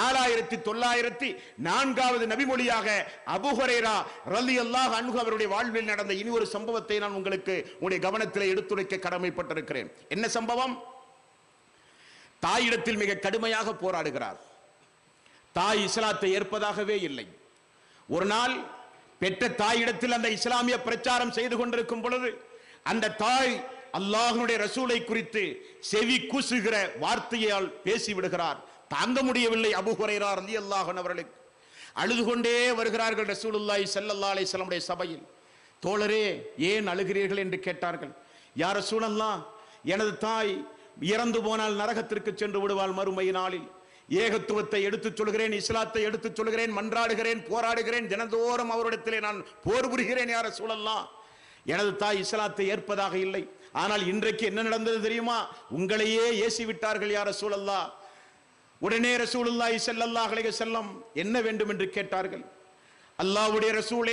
Speaker 5: 4904வது நபிமொழியாக அபூ ஹுரைரா ரலியல்லாஹு அன்ஹு அவருடைய வாழ்வில் நடந்த இனி ஒரு சம்பவத்தை நான் உங்களுக்கு உங்களுடைய கவனத்தில் எடுத்துரைக்க கடமைப்பட்டிருக்கிறேன். என்ன சம்பவம்? தாயிடத்தில் மிக கடுமையாக போராடுகிறார். தாய் இஸ்லாத்தை ஏற்பதாகவே இல்லை. ஒரு நாள் பெற்ற தாயிடத்தில் அந்த இஸ்லாமிய பிரச்சாரம் செய்து கொண்டிருக்கும் பொழுது அந்த தாய் அல்லாஹ்வுடைய ரசூலை குறித்து செவி கூசுகிற வார்த்தையால் பேசிவிடுகிறார். தாங்க முடியவில்லை அபூ ஹுரைரா ரலியல்லாஹு அன்ஹு அவர்களுக்கு. அழுது கொண்டே வருகிறார்கள் ரசூலுல்லாஹி ஸல்லல்லாஹு அலைஹி வஸல்லம் உடைய சபையில். தோழரே, ஏன் அழுகிறீர்கள் என்று கேட்டார்கள். யா ரசூலல்லாஹ், எனது தாய் இறந்து போனால் நரகத்திற்கு சென்று விடுவாள் மறுமை நாளில். ஏகத்துவத்தை எடுத்துச் சொல்கிறேன், இஸ்லாத்தை எடுத்துச் சொல்கிறேன், மன்றாடுகிறேன், போராடுகிறேன், தினந்தோறும் அவரிடத்திலே நான் போர் புரிகிறேன். யா ரசூலல்லாஹ், எனது தாய் இஸ்லாத்தை ஏற்பதாக இல்லை. ஆனால் இன்றைக்கு என்ன நடந்தது தெரியுமா? உங்களையே ஏசி விட்டார்கள் யா ரசூலல்லாஹ். உடனே ரசூலுல்லாஹி ஸல்லல்லாஹு அலைஹி வஸல்லம் என்ன வேண்டும் என்று கேட்டார்கள். அல்லாஹ்வுடைய ரசூலே,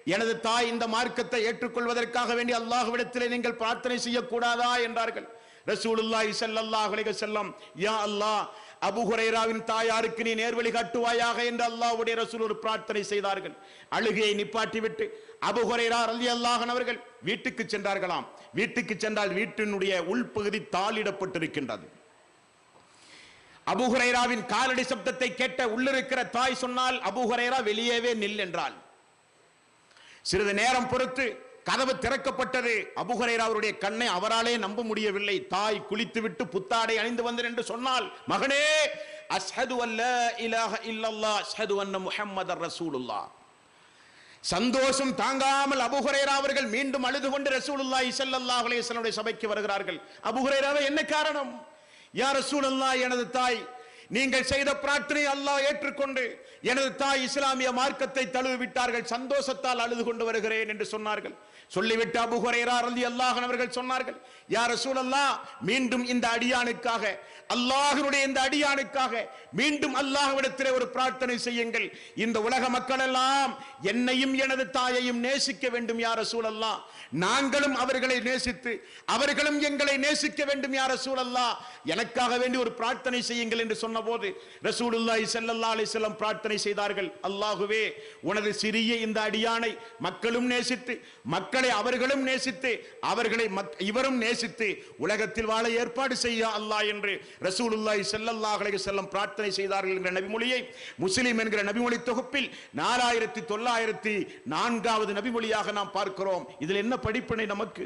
Speaker 5: எனது தாய் இந்த மார்க்கத்தை ஏற்றுக்கொள்வதற்காக வேண்டி அல்லாஹ்விடத்திலே நீங்கள் பிரார்த்தனை செய்யக்கூடாதா என்றார்கள். ரசூலுல்லாஹி ஸல்லல்லாஹு அலைஹி வஸல்லம், யா அல்லாஹ், அபூ ஹுரைராவின் தாயாருக்கு நீ நேர்வழி காட்டுவாயாக என்று அல்லாஹ்வுடைய ரசூல் ஒரு பிரார்த்தனை செய்தார்கள். அழுகையை நிப்பாட்டிவிட்டு அபூ ஹுரைரா ரலியல்லாஹு அன்ஹு அவர்கள் வீட்டுக்கு சென்றார்களாம். வீட்டுக்கு சென்றால் வீட்டினுடைய உள்பகுதி தாளிடப்பட்டிருக்கின்றது. அபூ ஹுரைராவின் காலடி சப்தத்தை கேட்ட உள்ளிருக்கிற தாய் சொன்னால், அபூ ஹுரைரா வெளியேவே நில் என்றாள். சிறிது நேரம் பொறுத்து கதவு திறக்கப்பட்டது. அபூ ஹுரைரா அவருடைய கண்ணை அவராலே நம்ப முடியவில்லை. தாய் குளித்துவிட்டு புத்தாடை அணிந்து வந்தேன் என்று சொன்னால், மகனே, அஷ்ஹது அல்லா இலாஹ இல்லல்லாஹ் அஷ்ஹது அன்ன முஹம்மதர் ரசூலுல்லாஹ். சந்தோஷம் தாங்காமல் அபூ ஹுரைரா அவர்கள் மீண்டும் அழுது கொண்டு ரசூலுல்லாஹி ஸல்லல்லாஹு அலைஹி வஸல்லம் சபைக்கு வருகிறார்கள். அபூ ஹுரைராவே, என்ன காரணம்? யா ரசூலல்லாஹ், எனது தாய் நீங்கள் செய்த பிரார்த்தனை அல்லாஹ் ஏற்றுக்கொண்டு எனது தாய் இஸ்லாமிய மார்க்கத்தை தழுவி விட்டார்கள், சந்தோஷத்தால் அழுது கொண்டு வருகிறேன் என்று சொன்னார்கள். சொல்லிவிட்டு அபூ ஹுரைரா ரலியல்லாஹு அன்ஹு அவர்கள் சொன்னார்கள், யா ரசூலல்லாஹ், மீண்டும் இந்த அடியானுக்காக, அல்லாஹ்வுடைய இந்த அடியானுக்காக மீண்டும் அல்லாஹ்விடத்திலே ஒரு பிரார்த்தனை செய்யுங்கள். இந்த உலக மக்கள் எல்லாம் என்னையும் எனது தாயையும் நேசிக்க வேண்டும் யா ரசூலல்லாஹ். நாங்களும் அவர்களை நேசித்து அவர்களும் எங்களை நேசிக்க வேண்டும் யா ரசூலல்லாஹ். எனக்காக வேண்டி ஒரு பிரார்த்தனை செய்யுங்கள் என்று சொன்னபோது ரசூலுல்லாஹி ஸல்லல்லாஹு அலைஹி வஸல்லம் பிரார்த்தனை செய்தார்கள். அல்லாஹ்வே, உனது சிறிய இந்த அடியானை மக்களும் நேசித்து மக்களை அவர்களும் நேசித்து அவர்களை இவரும் நேசித்து உலகத்தில் வாழ ஏற்பாடு செய்ய அல்லாஹ் என்று ரசூலுல்லாஹி ஸல்லல்லாஹு அலைஹி வஸல்லம் பிரார்த்தனை செய்தார்கள் என்ற நபிமொழியை முஸ்லிம் என்கிற நபிமொழி தொகுப்பில் 4904வது நபிமொழியாக நாம் பார்க்கிறோம். இதில் என்ன படிப்பினை? நமக்கு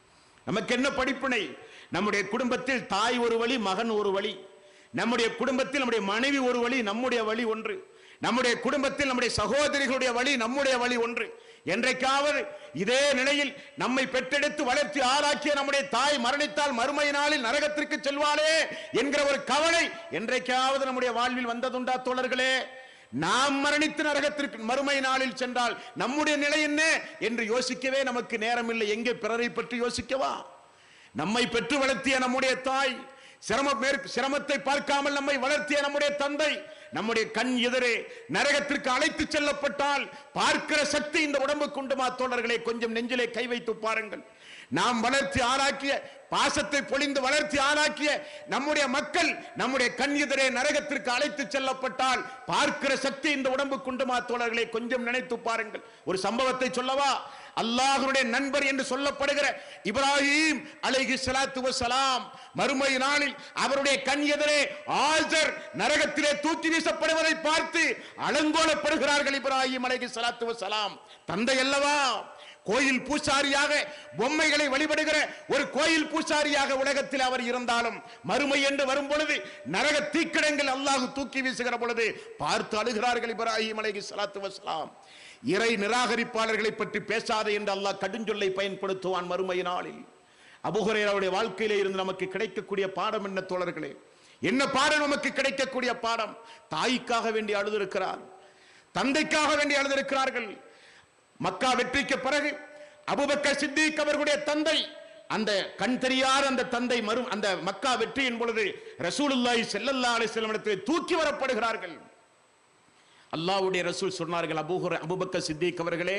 Speaker 5: என்ன படிப்பினை? நம்முடைய குடும்பத்தில் தாய் ஒரு வழி, மகன் ஒரு வழி. நம்முடைய குடும்பத்தில் நம்முடைய மனைவி ஒரு வழி, நம்முடைய வழி ஒன்று. நம்முடைய குடும்பத்தில் நம்முடைய சகோதரிகளுடைய வழி, நம்முடைய வழி ஒன்று. என்றைக்காவது இதே நிலையில் நம்மை பெற்றெடுத்து வளர்த்தி ஆளாக்கிய நம்முடைய தாய் மரணித்தால் மறுமை நாளில் நரகத்திற்கு செல்வாளே என்கிற ஒரு கவலை என்றைக்காவது நம்முடைய வாழ்வில் வந்ததுண்டா தோழர்களே? நாம் மரணித்து நரகத்திற்கு மறுமை நாளில் சென்றால் நம்முடைய நிலை என்ன என்று யோசிக்கவே நமக்கு நேரம் இல்லை. எங்கே பிறரை பற்றி யோசிக்கவா? நம்மை பெற்று வளர்த்திய நம்முடைய தாய், சிரமத்தை பார்க்காமல் நம்மை வளர்த்திய நம்முடைய தந்தை நம்முடைய கண் எதிரே நரகத்திற்கு அழைத்து செல்லப்பட்டால் பார்க்கிற சக்தி இந்த உடம்புக்கு உண்டுமா தோழர்களே? கொஞ்சம் நெஞ்சிலே கை வைத்து பாருங்கள். நாம் வளர்ச்சி ஆளாக்கிய, பாசத்தை பொழிந்து வளர்ச்சி ஆளாக்கிய நம்முடைய மக்கள் நம்முடைய கண் எதிரே நரகத்திற்கு அழைத்து செல்லப்பட்டால் பார்க்கிற சக்தி இந்த உடம்புக்கு உண்டுமா தோழர்களே? கொஞ்சம் நினைத்து பாருங்கள். ஒரு சம்பவத்தை சொல்லவா? அல்லாஹ்வுடைய நண்பர் என்று சொல்லப்படுகிற இப்ராஹிம் அலைஹிஸ்ஸலாத்து வஸ்ஸலாம் மறுமை நாளில் அவருடைய கண் எதிரே ஆஜர் நரகத்திலே தூக்கி வீசப்படுவதை பார்த்து அலங்கோலப்படுகிறார்கள். இப்ராஹிம் அலைஹிஸ்ஸலாத்து வஸ்ஸலாம் தந்தை அல்லவா? கோயில் பூசாரியாக, பொம்மைகளை வழிபடுகிற ஒரு கோயில் பூசாரியாக உலகத்தில் அவர் இருந்தாலும் மறுமை என்று வரும் பொழுது நரக தீக்கிடங்கள் அல்லாஹ் தூக்கி வீசுகிற பொழுது பார்த்து அழுகிறார்கள் இப்ராஹிம் அலைஹிஸ்ஸலாத்து வஸ்ஸலாம். இறை நிராகரிப்பாளர்களை பற்றி பேசாதே என்று அல்லாஹ் கடுஞ்சொல்லை பயன்படுத்துவான் மறுமை நாளில். அபூ ஹுரைராவுடைய வாழ்க்கையிலே இருந்து நமக்கு கிடைக்கக்கூடிய பாடம் என்ன தோழர்களே? என்ன பாடம் நமக்கு கிடைக்கக்கூடிய பாடம்? தாய்க்காக வேண்டி அழுதிருக்கிறார், தந்தைக்காக வேண்டி அழுதிருக்கிறார்கள். மக்கா வெற்றிக்கு பிறகு அபூபக்கர் சித்திக் அவர்களுடைய தந்தை, அந்த கண் தெரியாத அந்த தந்தை அந்த மக்கா வெற்றியின் பொழுது ரசூலுல்லாஹி ஸல்லல்லாஹு அலைஹி வஸல்லம் இடத்தில் தூக்கி வரப்படுகிறார்கள். அல்லாஹ்வுடைய ரசூல் சொன்னார்கள், அபூபக்கர் சித்திக் அவர்களே,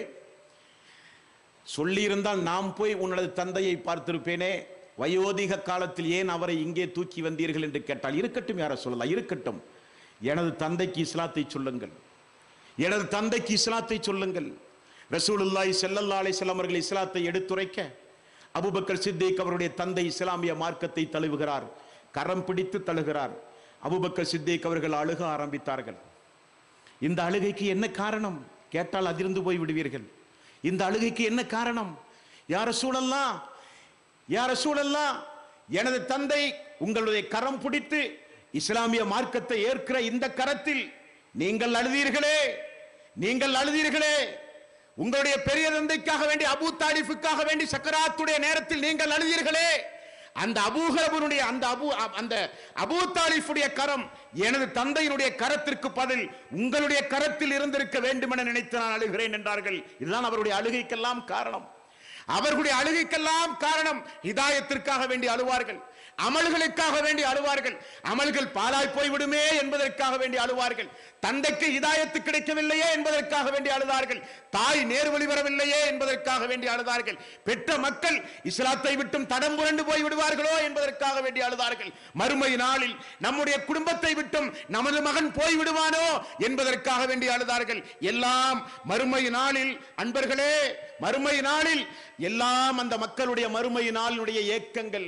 Speaker 5: சொல்லி இருந்தால் நாம் போய் உனது தந்தையை பார்த்திருப்பேனே, வயோதிக காலத்தில் ஏன் அவரை இங்கே தூக்கி வந்தீர்கள் என்று கேட்டால், இருக்கட்டும் யார சொல்லலாம், இருக்கட்டும், எனது தந்தைக்கு இஸ்லாத்தை சொல்லுங்கள், எனது தந்தைக்கு இஸ்லாத்தை சொல்லுங்கள். ரசூலுல்லாஹி ஸல்லல்லாஹு அலைஹி வஸல்லம் அவர்கள் இஸ்லாத்தை எடுத்துரைக்க அபூபக்கர் சித்திக் அவருடைய தந்தை இஸ்லாமிய மார்க்கத்தை தழுவுகிறார், கரம் பிடித்து தழுகிறார். அபூபக்கர் சித்திக் அவர்கள் அழுக ஆரம்பித்தார்கள். இந்த அழுகைக்கு என்ன காரணம் கேட்டால் அதிர்ந்து போய் விடுவீர்கள். இந்த அழுகைக்கு என்ன காரணம்? யா ரசூலல்லாஹ், யா ரசூலல்லாஹ், எனது தந்தை உங்களுடைய கரம் பிடித்து இஸ்லாமிய மார்க்கத்தை ஏற்கிற இந்த கரத்தில் நீங்கள் அழுதீர்களே, நீங்கள் அழுதீர்களே, உங்களுடைய பெரிய தந்தைக்காக வேண்டி அபூ தாலிஃபுக்காக வேண்டி சக்கராத்துடைய நேரத்தில் நீங்கள் அழுதீர்களே, அந்த அபூஹலபுடைய அந்த அபூ தாலிஃபுடைய கரம் எனது தந்தையினுடைய கரத்திற்கு பதில் உங்களுடைய கரத்தில் இருந்திருக்க வேண்டும் என நினைத்து நான் அழுகிறேன் என்றார்கள். இதுதான் அவருடைய அழுகைக்கெல்லாம் காரணம். அவர்களுடைய அழுகைக்கெல்லாம் காரணம் ஹிதாயத்திற்காக வேண்டி அழுவார்கள், அமல்களுக்காக வேண்டி அழுவார்கள், அமல்கள் பாழாய் போய்விடுமே என்பதற்காக வேண்டி அழுவார்கள், தந்தைக்கு ஹிதாயத்து கிடைக்கவில்லையே என்பதற்காக வேண்டி அழுதார்கள், தாய் நேர்வழி வரவில்லையே என்பதற்காக வேண்டி அழுதார்கள், பெற்ற மக்கள் இஸ்லாத்தை விட்டும் தடம் புரண்டு போய் விடுவார்களோ என்பதற்காக வேண்டி அழுதார்கள், மறுமை நாளில் நம்முடைய குடும்பத்தை விட்டும் நமது மகன் போய் விடுவானோ என்பதற்காக வேண்டி அழுதார்கள். எல்லாம் மறுமை நாளில் அன்பர்களே, மறுமை நாளில் எல்லாம் அந்த மக்களுடைய மறுமை நாளினுடைய ஏக்கங்கள்.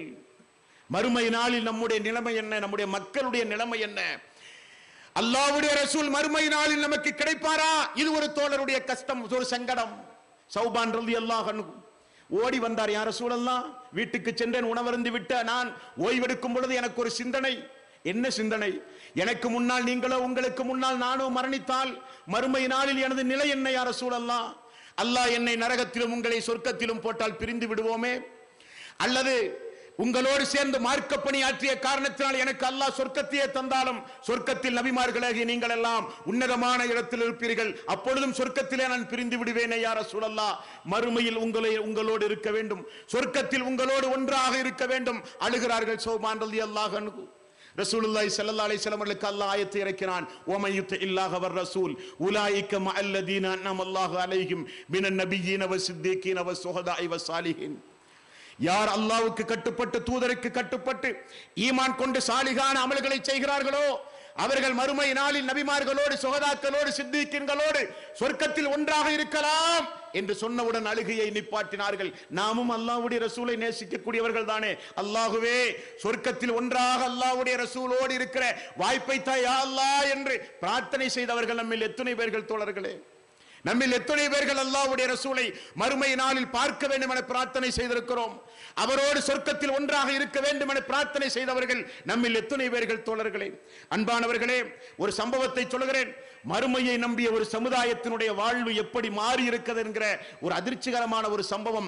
Speaker 5: மறுமை நாளில் நம்முடைய நிலைமை என்ன, நம்முடைய மக்களுடைய நிலைமை என்ன? அல்லாஹ்வுடைய ரசூல் மறுமை நாளில் நமக்கு கிடைப்பாரா? இது ஒரு தோழருடைய கஷ்டம், ஒரு சங்கடம். சௌபான் ரலியல்லாஹு அன்ஹு ஓடி வந்தார். யா ரசூலல்லாஹ், வீட்டுக்கு சென்றேன், உணவருந்து விட்ட நான் ஓய்வெடுக்கும் பொழுது எனக்கு ஒரு சிந்தனை. என்ன சிந்தனை? எனக்கு முன்னால் நீங்களோ உங்களுக்கு முன்னால் நானோ மரணித்தால் மறுமை நாளில் எனது நிலை என்ன யா ரசூலல்லாஹ்? அல்லாஹ் என்னை நரகத்திலும் உங்களை சொர்க்கத்திலும் போட்டால் பிரிந்து விடுவோமே, அல்லது உங்களோடு சேர்ந்து மார்க்க பணி ஆற்றிய காரணத்தினால் எனக்கு அல்லாஹ் சொர்க்கத்தையே தந்தாலும் சொர்க்கத்தில் நபிமார்களாகிய நீங்கள் எல்லாம் உன்னதமான இடத்தில் இருப்பீர்கள், அப்பொழுதும் சொர்க்கத்திலே நான் பிரிந்து விடுவேனே யா ரசூலல்லாஹ். மறுமையில் உங்களோடு இருக்க வேண்டும், சொர்க்கத்தில் உங்களோடு ஒன்றாக இருக்க வேண்டும். அழுகிறார்கள் சௌபான் ரலியல்லாஹு அன்ஹு. ரசூலுல்லாஹி ஸல்லல்லாஹு அலைஹி வஸல்லம் அவர்களுக்கு அல்லாஹ் ஆயத்தை இறக்கினான். வ மன் யுத்திஇல்லாஹ வ ரசூல் உலாயிக மஅல்லதீன அன்அமல்லாஹு அலைஹிம் மினன் நபிய்யீன வ ஸித்தீகீன வ ஸுஹதாஇ வ ஸாலிஹீன். யார் அல்லாஹ்வுக்கு கட்டுப்பட்டு தூதருக்கு கட்டுப்பட்டு ஈமான் கொண்டு சாலிகான அமல்களை செய்கிறார்களோ அவர்கள் மறுமை நாளில் நபிமார்களோடு சுஹதாக்களோடு சித்தீக்கீன்களோடு சொர்க்கத்தில் ஒன்றாக இருக்கலாம் என்று சொன்னவுடன் அழுகையை நிப்பாட்டினார்கள். நாமும் அல்லாஹ்வுடைய ரசூலை நேசிக்கக்கூடியவர்கள் தானே. அல்லாஹ்வே, சொர்க்கத்தில் ஒன்றாக அல்லாஹ்வுடைய ரசூலோடு இருக்கிற வாய்ப்பை தா யா அல்லாஹ் என்று பிரார்த்தனை செய்தவர்கள் நம்மில் எத்தனை பேர்கள் தோழர்களே? நம்மில் எத்தனை பேர்கள் அல்லாஹ்வுடைய ரசூலை மறுமை நாளில் பார்க்க வேண்டும் என பிரார்த்தனை செய்திருக்கிறோம்? அவரோடு சொர்க்கத்தில் ஒன்றாக இருக்க வேண்டும் என பிரார்த்தனை செய்தவர்கள் நம்மில் எத்தனை பேர்கள் தோழர்களே? அன்பானவர்களே, ஒரு சம்பவத்தை சொல்கிறேன். மறுமையை நம்பிய ஒரு சமுதாயத்தினுடைய வாழ்வு எப்படி மாறி இருக்கிறது என்கிற ஒரு அதிர்ச்சிகரமான ஒரு சம்பவம்.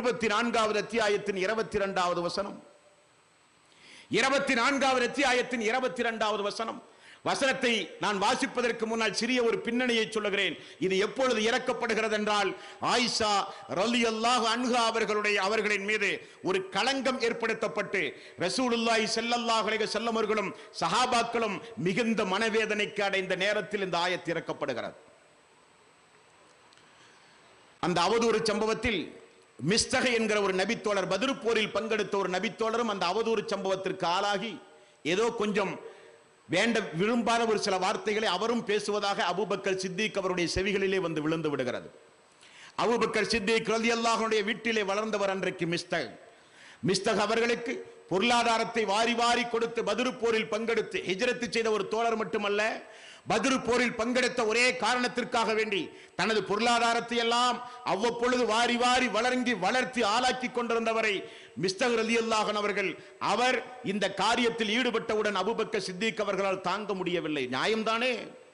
Speaker 5: 24வது அத்தியாயத்தின் 22வது வசனம். 24வது அத்தியாயத்தின் 22வது வசனம். வசனத்தை நான் வாசிப்பதற்கு முன்னால் சிறிய ஒரு பின்னணியை சொல்லுகிறேன். இது எப்பொழுது இறக்கப்படுகிறது என்றால், ஆயிஷா ரலியல்லாஹு அன்ஹா அவர்களின் மீது ஒரு களங்கம் ஏற்படுத்தப்பட்டு ரசூலுல்லாஹி ஸல்லல்லாஹு அலைஹி வஸல்லம் அவர்களும் சஹாபாக்களும் மிகுந்த மனவேதனைக்கு அடைந்த நேரத்தில் இந்த ஆயத்து இறக்கப்படுகிறது. அந்த அவதூறு சம்பவத்தில் மிஸ்தக என்கிற ஒரு நபித்தோழர், பத்ரு போரில் பங்கெடுத்த ஒரு நபித்தோழரும் அந்த அவதூறு சம்பவத்திற்கு ஆளாகி ஏதோ கொஞ்சம் விரும்பாத ஒரு சில வார்த்தைகளை அவரும் பேசுவதாக அபூபக்கர் சித்திக் அவருடைய செவிகளிலே வந்து விழுந்து விடுகிறது. அபூபக்கர் சித்திக் ரலியல்லாஹு அன்ஹுடைய வீட்டிலே வளர்ந்தவர் அன்றைக்கு மிஸ்தக் அவர்களுக்கு பொருளாதாரத்தை வாரி வாரி கொடுத்து பத்ரு போரில் பங்கெடுத்து ஹிஜ்ரத் செய்த ஒரு தோழர் மட்டுமல்ல, பத்ரு போரில் பங்கெடுத்த ஒரே காரணத்திற்காக வேண்டி தனது பொருளாதாரத்தை எல்லாம் அவ்வப்பொழுது வாரி வாரி வளர்த்தி ஆளாக்கி கொண்டிருந்தவரை மிஸ்தக் ரலியல்லாஹு அன்ஹு அவர்கள் அவர் இந்த காரியத்தில் ஈடுபட்டவுடன் அபூபக்கர் சித்திக் அவர்களால் தாங்க முடியவில்லை. நியாயம்தானே?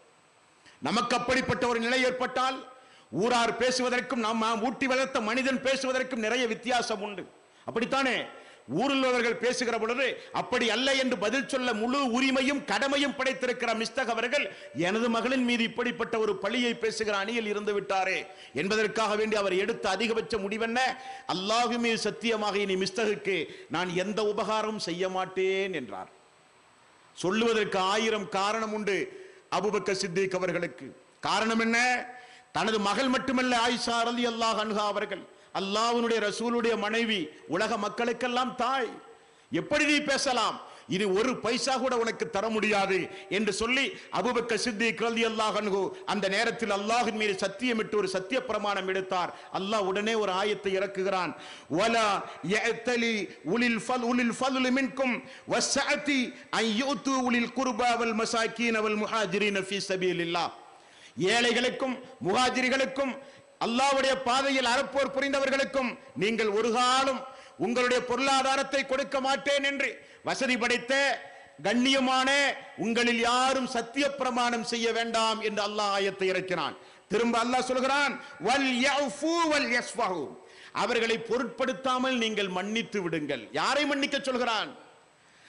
Speaker 5: நமக்கு அப்படிப்பட்ட ஒரு நிலை ஏற்பட்டால் ஊரார் பேசுவதற்கும் நாம் ஊட்டி வளர்த்த மனிதன் பேசுவதற்கும் நிறைய வித்தியாசம் உண்டு. அப்படித்தானே? ஊரில் உள்ளவர்கள் பேசுகிற பொழுது அப்படி அல்ல என்று பதில் சொல்ல முழு உரிமையும் கடமையும் படைத்திருக்கிற மிஸ்தக் அவர்கள் எனது மகளின் மீது இப்படிப்பட்ட ஒரு பழியை பேசுகிற அணியில் இருந்து விட்டாரே என்பதற்காக வேண்டி அவர் எடுத்த அதிகபட்ச முடிவென்ன? அல்லாஹ் மீது சத்தியமாக இனி மிஸ்தகுக்கு நான் எந்த உபகாரமும் செய்ய மாட்டேன் என்றார். சொல்லுவதற்கு 1000 காரணம் உண்டு அபூபக்கர் சித்திக் அவர்களுக்கு. காரணம் என்ன? தனது மகள் மட்டுமல்ல, ஆயிஷா ரலியல்லாஹு அன்ஹா அவர்கள் அல்லாஹ்வுடைய ரசூலுடைய மனைவி, உலக மக்களுக்கெல்லாம் தாய். எப்படி நீ பேசலாம்? இது ஒரு பைசா கூட உனக்கு தர முடியாது என்று சொல்லி அபூபக்கர் சித்திக் ரலியல்லாஹு அன்ஹு அந்த நேரத்தில் அல்லாஹ்வின் மீது சத்தியமிட்டு ஒரு சத்திய பிரமாணம் எடுத்தார். அல்லாஹ் உடனே ஒரு ஆயத்தை இறக்குகிறான். வலா யஅதலி உலில் ஃபضل மின்கும் வஸ்ஸஅதி அன் யுது உலில் குர்பா வல் மசாகீன வல் முஹாஜிரின ஃபீ சபீலில்லாஹ். ஏழைகளுக்கும் முஹாஜிர்களுக்கும் அல்லாஹ்வுடைய பாதையில் அறப்போர் புரிந்தவர்களுக்கும் நீங்கள் ஒரு காலம் உங்களுடைய பொருளாதாரத்தை கொடுக்க மாட்டேன் என்று வசதி படைத்த கண்ணியமான உங்களில் யாரும் சத்திய பிரமாணம் செய்ய வேண்டாம் என்று அல்லாஹ் ஆயத்தை இறக்கினான். திரும்ப அல்லாஹ் சொல்கிறான், வல் யஃபு வல் யஸ்ஃபஹு, அவர்களை பொருட்படுத்தாமல் நீங்கள் மன்னித்து விடுங்கள். யாரை மன்னிக்க சொல்கிறான்?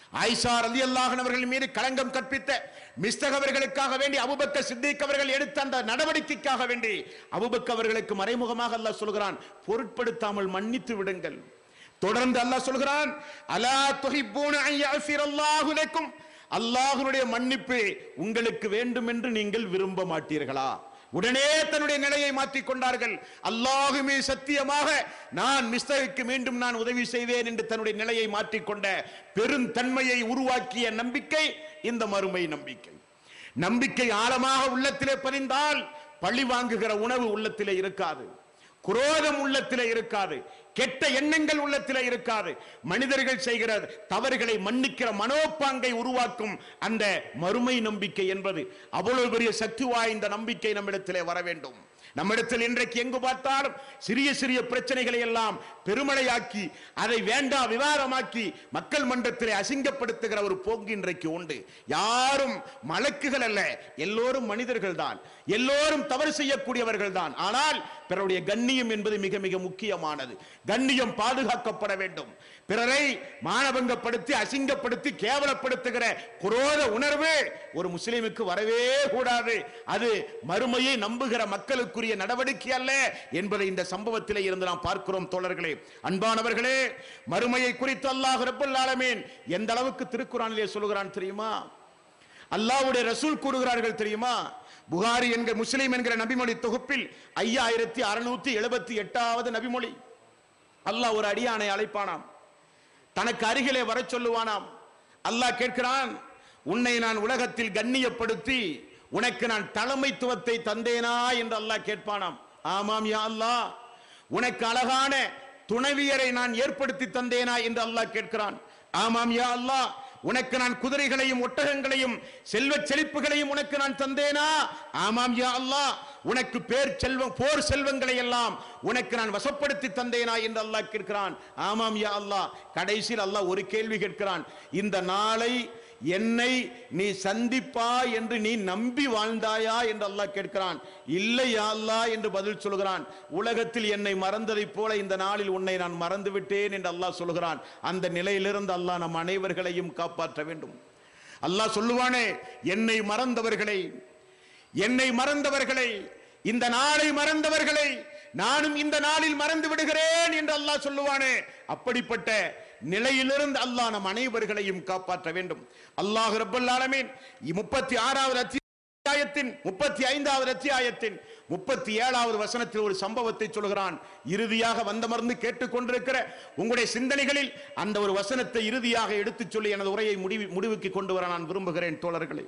Speaker 5: ஆயிஷா ரலியல்லாஹு அன்ஹா அவர்கள் மீது களங்கம் கற்பித்த மிஸ்தக் அவர்களுக்காக வேண்டி அபூபக்கர் சித்திக் அவர்கள் எடுத்த அந்த நடவடிக்கைக்காக வேண்டி அபூபக்கர் அவர்களுக்கு மறைமுகமாக அல்லாஹ் சொல்கிறான், பொருட்படுத்தாமல் மன்னித்து விடுங்கள். தொடர்ந்து அல்லாஹ் சொல்கிறான், அலா துஹிப்பூன அன் யஃபிரல்லாஹு லக்கும், அல்லாஹ்வுடைய மன்னிப்பு உங்களுக்கு வேண்டும் என்று நீங்கள் விரும்ப மாட்டீர்களா? உடனே தன்னுடைய நிலையை மாற்றிக் கொண்டார்கள். அல்லாஹுமே சத்தியமாக நான் மிஸ்தகுக்கு மீண்டும் நான் உதவி செய்வேன் என்று தன்னுடைய நிலையை மாற்றிக்கொண்ட பெருந்தன்மையை உருவாக்கிய நம்பிக்கை இந்த மறுமை நம்பிக்கை. நம்பிக்கை ஆழமாக உள்ளத்திலே பதிந்தால் பழி வாங்குகிற உணவு உள்ளத்திலே இருக்காது, குரோதம் உள்ளத்திலே இருக்காது, கெட்ட எண்ணங்கள் உள்ளத்திலே இருக்காது. மனிதர்கள் செய்கிற தவறுகளை மன்னிக்கிற மனோப்பாங்கை உருவாக்கும் அந்த மறுமை நம்பிக்கை என்பது அவ்வளவு பெரிய சக்தி வாய்ந்த நம்பிக்கை நம்மிடத்திலே வர வேண்டும். நம்மிடத்தில் இன்றைக்கு எங்கு பார்த்தாலும் சிறிய சிறிய பிரச்சனைகளை எல்லாம் பெருமழையாக்கி அதை வேண்டா விவாதமாக்கி மக்கள் மன்றத்திலே அசிங்கப்படுத்துகிற ஒரு போக்கு இன்றைக்கு உண்டு. யாரும் மலக்குகள் அல்ல, எல்லோரும் மனிதர்கள் தான், எல்லோரும் தவறு செய்யக்கூடியவர்கள் தான். ஆனால் பிறருடைய கண்ணியம் என்பது மிக மிக முக்கியமானது. கண்ணியம் பாதுகாக்கப்பட வேண்டும். பிறரை மானபங்கப்படுத்தி அசிங்கப்படுத்தி கேவலப்படுத்துகிற குரோத உணர்வு ஒரு முஸ்லிமுக்கு வரவே கூடாது. அது மறுமையை நம்புகிற மக்களுக்குரிய நடவடிக்கை அல்ல என்பதை இந்த சம்பவத்திலே இருந்து நாம் பார்க்கிறோம். தோழர்களே, அன்பானவர்களே, மறுமையை குறித்து அல்லாஹ் ரப்பல் ஆலமீன் எந்த அளவுக்கு திருக்குர்ஆனிலே சொல்கிறான் தெரியுமா? அல்லாஹ்வுடைய ரசூல் கூறுகிறார்கள் தெரியுமா? புகாரி என்கிற முஸ்லிம் என்கிற நபிமொழி தொகுப்பில் 5678வது நபிமொழி. அல்லாஹ் ஒரு அடியானை அழைப்பானாம், தனக்கு அருகிலே வர சொல்லுவானாம். அல்லாஹ் கேட்கிறான், உன்னை நான் உலகத்தில் கண்ணியப்படுத்தி உனக்கு நான் தலைமைத்துவத்தை தந்தேனா என்று அல்லாஹ் கேட்பானாம். ஆமாம் யா அல்லாஹ். உனக்கு அழகான துணைவியரை நான் ஏற்படுத்தி தந்தேனா என்று அல்லாஹ் கேட்கிறான். ஆமாம் யா அல்லாஹ். உனக்கு நான் குதிரைகளையும் ஒட்டகங்களையும் செல்வ செழிப்புகளையும் உனக்கு நான் தந்தேனா? ஆமாம் யா அல்லாஹ். உனக்கு போர் செல்வங்களை எல்லாம் உனக்கு நான் வசப்படுத்தி தந்தேனா என்று அல்லாஹ் கேட்கிறான். ஆமாம் யா அல்லாஹ். கடைசியில் அல்லாஹ் ஒரு கேள்வி கேட்கிறான், இந்த நாளை என்னை நீ சந்திப்பா என்று நீ நம்பி வாழ்ந்தாயா என்று அல்லாஹ் கேட்கிறான். இல்லை யா அல்லாஹ் என்று பதில் சொல்கிறான். உலகத்தில் என்னை மறந்ததைப் போல இந்த நாளில் உன்னை நான் மறந்து விட்டேன் என்று அல்லாஹ் சொல்கிறான். அந்த நிலையிலிருந்து அல்லாஹ் நம் அனைவர்களையும் காப்பாற்ற வேண்டும். அல்லாஹ் சொல்லுவானே, என்னை மறந்தவர்களை இந்த நாளை மறந்தவர்களை நானும் இந்த நாளில் மறந்து விடுகிறேன் என்று அல்லாஹ் சொல்லுவானே, அப்படிப்பட்ட நிலையிலிருந்து அல்லாஹ் நம் அனைவர்களையும் காப்பாற்ற வேண்டும். அல்லாஹ் ரப்பல் ஆலமீன் 36வது அத்தியாயத்தின் 35வது அத்தியாயத்தின் 37வது வசனத்தில் ஒரு சம்பவத்தை சொல்கிறான். இறுதியாக வந்தமர்ந்து கேட்டுக்கொண்டிருக்கிற உங்களுடைய சிந்தனைகளில் அந்த ஒரு வசனத்தை இறுதியாக எடுத்துச் சொல்லி எனது உரையை முடிவுக்கு கொண்டு வர நான் விரும்புகிறேன். தோழர்களே,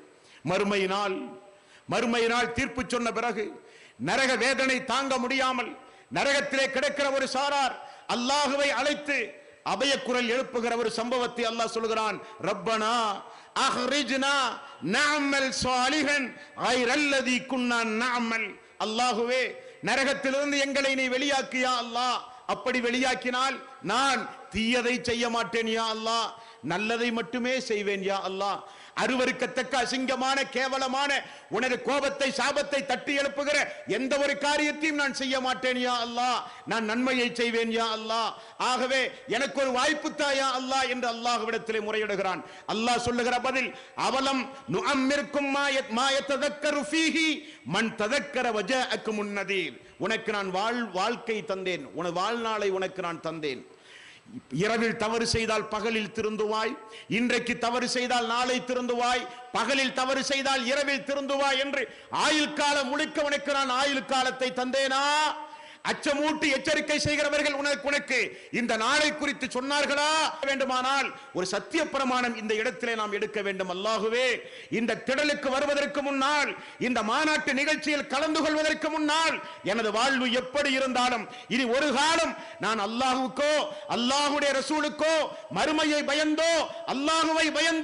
Speaker 5: மறுமை நாள் தீர்ப்பு சொன்ன பிறகு நரக வேதனை தாங்க முடியாமல் நரகத்திலே கிடக்கிற ஒரு சாரார் அல்லாஹுவை அழைத்து அபய குரல் எழுப்புகிற ஒரு சம்பவத்தை அல்லாஹ் சொல்கிறான். ரப்பனா அஹ்ரிஜ்னா நஅமல் சாலிஹன் கைரல்லதி குன்னா நஅமல். அல்லாஹுவே, நரகத்திலிருந்து எங்களை நீ வெளியாக்கியா அல்லாஹ். அப்படி வெளியாக்கினால் நான் தீயதை செய்ய மாட்டேன் யா அல்லாஹ், நல்லதை மட்டுமே செய்வேன் யா அல்லாஹ். அருவருக்கத்தக்க அசிங்கமான கேவலமான உனது கோபத்தை சாபத்தை தட்டி எழுப்புகிற எந்த ஒரு காரியத்தையும் நான் செய்ய மாட்டேன் யா அல்லாஹ், நான் நன்மையை செய்வேன் யா அல்லாஹ். ஆகவே எனக்கு ஒரு வாய்ப்பு தாயா அல்லாஹ் என்று அல்லாஹ்விடத்திலே முறையிடுகிறான். அல்லாஹ் சொல்லுகிற பதில், அவலம் நுஅம்மிர்கும் மா யததக்கரு ஃபீஹி மன் ததக்கர வஜாஅக்கும் நதீர். உனக்கு நான் வாழ்க்கை தந்தேன், உனது வாழ்நாளை உனக்கு நான் தந்தேன். இரவில் தவறு செய்தால் பகலில் திருந்துவாய், இன்றைக்கு தவறு செய்தால் நாளை திருந்துவாய், பகலில் தவறு செய்தால் இரவில் திருந்துவாய் என்று ஆயுள் காலம் முழுக்க உனக்கு நான் ஆயுள் காலத்தை தந்தேனா? அச்சமூட்டி எச்சரிக்கை செய்கிறவர்கள் உனக்கு இந்த நாளை குறித்து சொன்னார்களா? வேண்டுமானால் ஒரு சத்திய பிரமாணம் இந்த இடத்திலே நாம் எடுக்க வேண்டும். அல்லாஹுவே, இந்த திடலுக்கு வருவதற்கு முன்னால், இந்த மாநாட்டு நிகழ்ச்சியில் கலந்து கொள்வதற்கு முன்னால் எனது வாழ்வு எப்படி இருந்தாலும் இனி ஒரு காலம் நான் அல்லாஹுக்கோ அல்லாஹுடைய ரசூலுக்கோ மறுமையை பயந்தோ அல்லாஹுவை பயந்தோ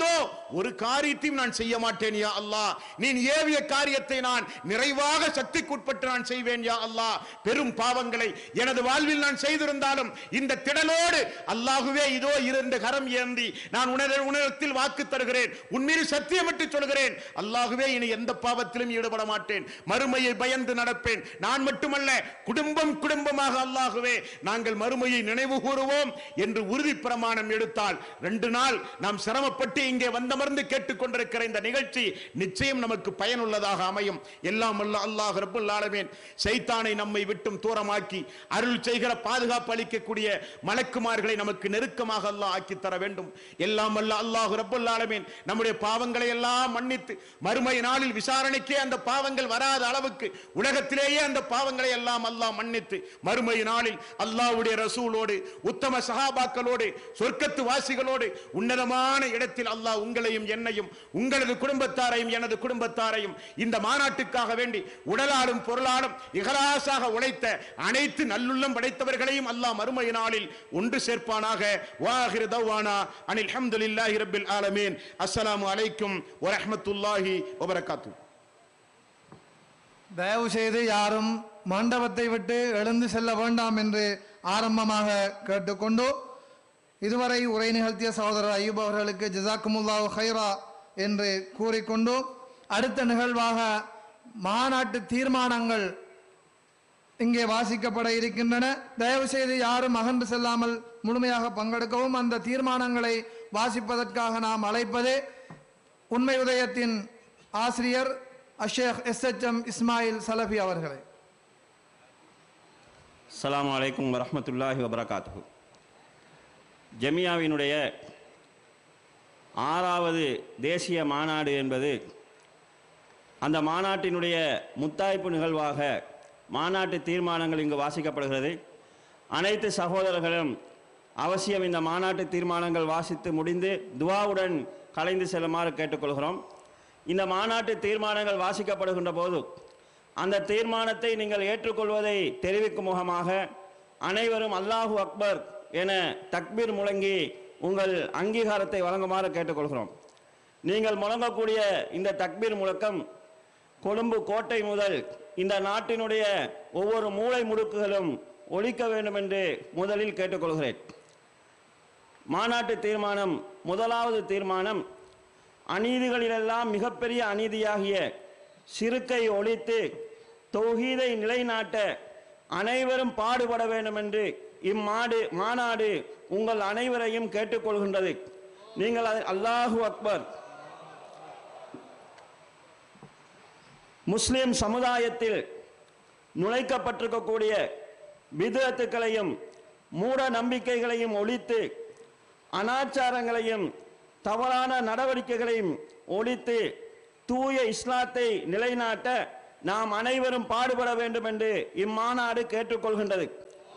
Speaker 5: ஒரு காரியத்தையும் நான் செய்ய மாட்டேன் யா அல்லாஹ். நீ ஏவிய காரியத்தை நான் நிறைவாக சக்திக்குட்பட்டு நான் செய்வேன் யா அல்லாஹ். பெரும் பாவங்களை எனது வாழ்வில் நான் செய்திருந்தாலும் இந்த திடலோடு அல்லாஹுவே இதோ இரண்டு கரம் ஏந்தி நான் உணரத்தில் வாக்கு தருகிறேன், உன்மீது சத்தியமிட்டு சொல்கிறேன், அல்லாஹுவே இனி எந்த பாவத்திலும் ஈடுபட மாட்டேன், மறுமையை பயந்து நடப்பேன். நான் மட்டுமல்ல, குடும்பமாக அல்லாஹுவே நாங்கள் மறுமையை நினைவு கூறுவோம் என்று உறுதி பிரமாணம் எடுத்தால் 2 நாள் நாம் சிரமப்பட்டு இங்கே வந்தமர்ந்து கேட்டுக்கொண்டிருக்கிற இந்த நிகழ்ச்சி நிச்சயம் நமக்கு பயனுள்ளதாக அமையும். எல்லாம் அல்ல அல்லாஹ் ரப்பல் ஆலமீன் சைத்தானை நம்மை விட்டும் தூரமாக்கி அருள் செய்கிற பாதுகாப்பு அளிக்கக்கூடிய மலக்குமார்களை நமக்கு நெருக்கமாக அல்லாஹ் ஆக்கி தர வேண்டும். எல்லாம் அல்ல அல்லாஹ் ரப்பல் ஆலமீன் நம்முடைய பாவங்களை எல்லாம் மன்னித்து மறுமை நாளில் விசாரணைக்கே அந்த பாவங்கள் வராத அளவுக்கு உலகத்திலேயே அந்த பாவங்களை எல்லாம் அல்லாஹ் மன்னித்து மறுமை நாளில் அல்லாஹ்வுடைய ரசூலோடு உத்தம சஹாபாக்களோடு சொர்க்கத்து வாசிகளோடு உன்னதமான இடத்தில் அல்லாஹ் உங்களையும் என்னையும் உங்களது குடும்பத்தாரையும் எனது குடும்பத்தாரையும் இந்த மாநாட்டுக்காக வேண்டி உடலாலும் பொருளாலும் இகலாசாக உழைத்த அனைத்து நல்லுள்ளம் படைத்தவர்களையும் அல்லாஹ் மறுமை நாளில் ஒன்று சேர்ப்பானாக. வாஹிரு தவ்வானா அனில் ஹம்துலில்லாஹி ரப்பில் ஆலமீன். அஸ்ஸலாமு அலைக்கும் வரஹ்மத்துல்லாஹி வபரகாத்துஹு.
Speaker 8: தயவு செய்து யாரும் மண்டபத்தை விட்டு எழுந்து செல்ல வேண்டாம் என்று ஆரம்பமாக கேட்டுக்கொண்டு இதுவரை உரை நிகழ்த்திய சகோதரர் ஐயூப் அவர்களுக்கு ஜஸாக்குமுல்லாஹு ஹைரா என்று கூறிக்கொண்டு அடுத்த நிகழ்வாக மாநாட்டு தீர்மானங்கள் இங்கே வாசிக்கப்பட இருக்கின்றன. தயவு செய்து யாரும் அகன்று செல்லாமல் முழுமையாக பங்கெடுக்கவும். அந்த தீர்மானங்களை வாசிப்பதற்காக நாம் அழைப்பது உண்மை உதயத்தின் ஆசிரியர் அஷேக் SHM இஸ்மாயில் சலஃபி அவர்களை.
Speaker 9: அஸ்ஸலாமு அலைக்கும் வரஹ்மத்துல்லாஹி வபரகாத்துஹு. ஜமியாவினுடைய 6வது தேசிய மாநாடு என்பது அந்த மாநாட்டினுடைய முத்தாய்ப்பு நிகழ்வாக மாநாட்டு தீர்மானங்கள் இங்கு வாசிக்கப்படுகிறது. அனைத்து சகோதரர்களும் அவசியம் இந்த மாநாட்டு தீர்மானங்கள் வாசித்து முடிந்து துஆவுடன் கலைந்து செல்லுமாறு கேட்டுக்கொள்கிறோம். இந்த மாநாட்டு தீர்மானங்கள் வாசிக்கப்படுகின்ற போது அந்த தீர்மானத்தை நீங்கள் ஏற்றுக்கொள்வதை தெரிவிக்கும் முகமாக அனைவரும் அல்லாஹு அக்பர் என தக்பீர் முழங்கி உங்கள் அங்கீகாரத்தை வழங்குமாறு கேட்டுக்கொள்கிறோம். நீங்கள் முழங்கக்கூடிய இந்த தக்பீர் முழக்கம் கொழும்பு கோட்டை முதல் இந்த நாட்டினுடைய ஒவ்வொரு மூலை முடுக்குகளும் ஒலிக்க வேண்டும் என்று முதலில் கேட்டுக்கொள்கிறேன். மாநாட்டு தீர்மானம், முதலாவது தீர்மானம், அநீதிகளிலெல்லாம் மிகப்பெரிய அநீதியாகிய சிறுக்கை ஒழித்து தௌஹீதை நிலைநாட்ட அனைவரும் பாடுபட வேண்டும் என்று மாநாடு உங்கள் அனைவரையும் கேட்டுக்கொள்கின்றது. நீங்கள் அல்லாஹு அக்பர். முஸ்லிம் சமுதாயத்தில் நுழைக்கப்பட்டிருக்கக்கூடிய பித்அத்துக்களையும் மூட நம்பிக்கைகளையும் ஒழித்து அனாச்சாரங்களையும் தவறான நடவடிக்கைகளையும் ஒழித்து தூய இஸ்லாத்தை நிலைநாட்ட நாம் அனைவரும் பாடுபட வேண்டும் என்று இம்மாநாடு கேட்டுக்கொள்கின்றது.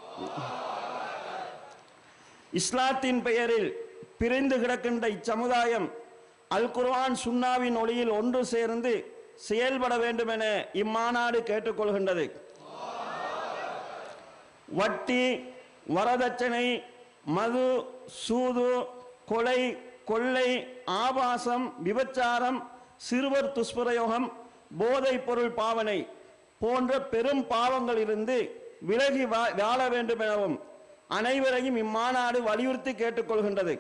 Speaker 9: இஸ்லாத்தின் பெயரில் பிரிந்து கிடக்கின்ற இச்சமுதாயம் அல் குர்ஆன் சுன்னாவின் ஒளியில் ஒன்று சேர்ந்து செயல்பட வேண்டும் என இம்மாநாடு கேட்டுக்கொள்கின்றது. வட்டி, வரதட்சணை, மது, சூது, கொலை, கொள்ளை, ஆபாசம், விபச்சாரம், சிறுவர் துஷ்பிரயோகம், போதைப் பொருள் பாவனை போன்ற பெரும் பாவங்களிலிருந்து விலகி வாழ வேண்டும் எனவும் அனைவரையும் இம்மாநாடு வலியுறுத்தி கேட்டுக்கொள்கின்றது.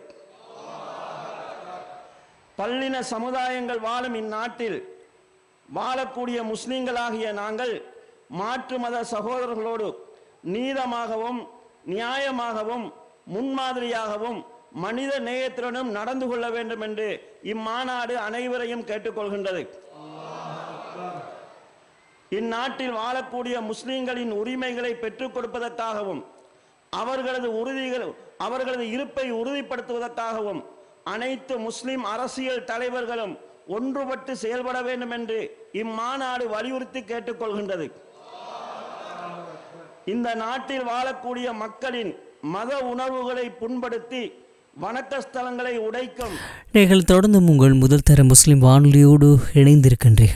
Speaker 9: பல்லின சமுதாயங்கள் வாழும் இந்நாட்டில் வாழக்கூடிய முஸ்லிம்களாகிய நாங்கள் மாற்று மத சகோதரர்களோடு நீதமாகவும் நியாயமாகவும் முன்மாதிரியாகவும் மனித நேயத்துடனும் நடந்து கொள்ள வேண்டும் என்று இம்மாநாடு அனைவரையும் கேட்டுக்கொள்கின்றது. இந்நாட்டில் வாழக்கூடிய முஸ்லிம்களின் உரிமைகளை பெற்றுக் கொடுப்பதற்காகவும் அவர்களது இருப்பை உறுதிப்படுத்துவதற்காகவும் அனைத்து முஸ்லிம் அரசியல் தலைவர்களும் ஒன்றுபட்டு செயல்பட வேண்டும் என்று இம்மாநாடு வலியுறுத்தி கேட்டுக்கொள்கின்றது. இந்த நாட்டில் வாழக்கூடிய மக்களின் மத உணர்வுகளை புண்படுத்தி வணக்க ஸ்தலங்களை உடைக்கும்
Speaker 6: நீங்கள் தொடர்ந்து உங்கள் முதல் தர முஸ்லிம் வானொலியோடு இணைந்திருக்கின்றீர்கள்.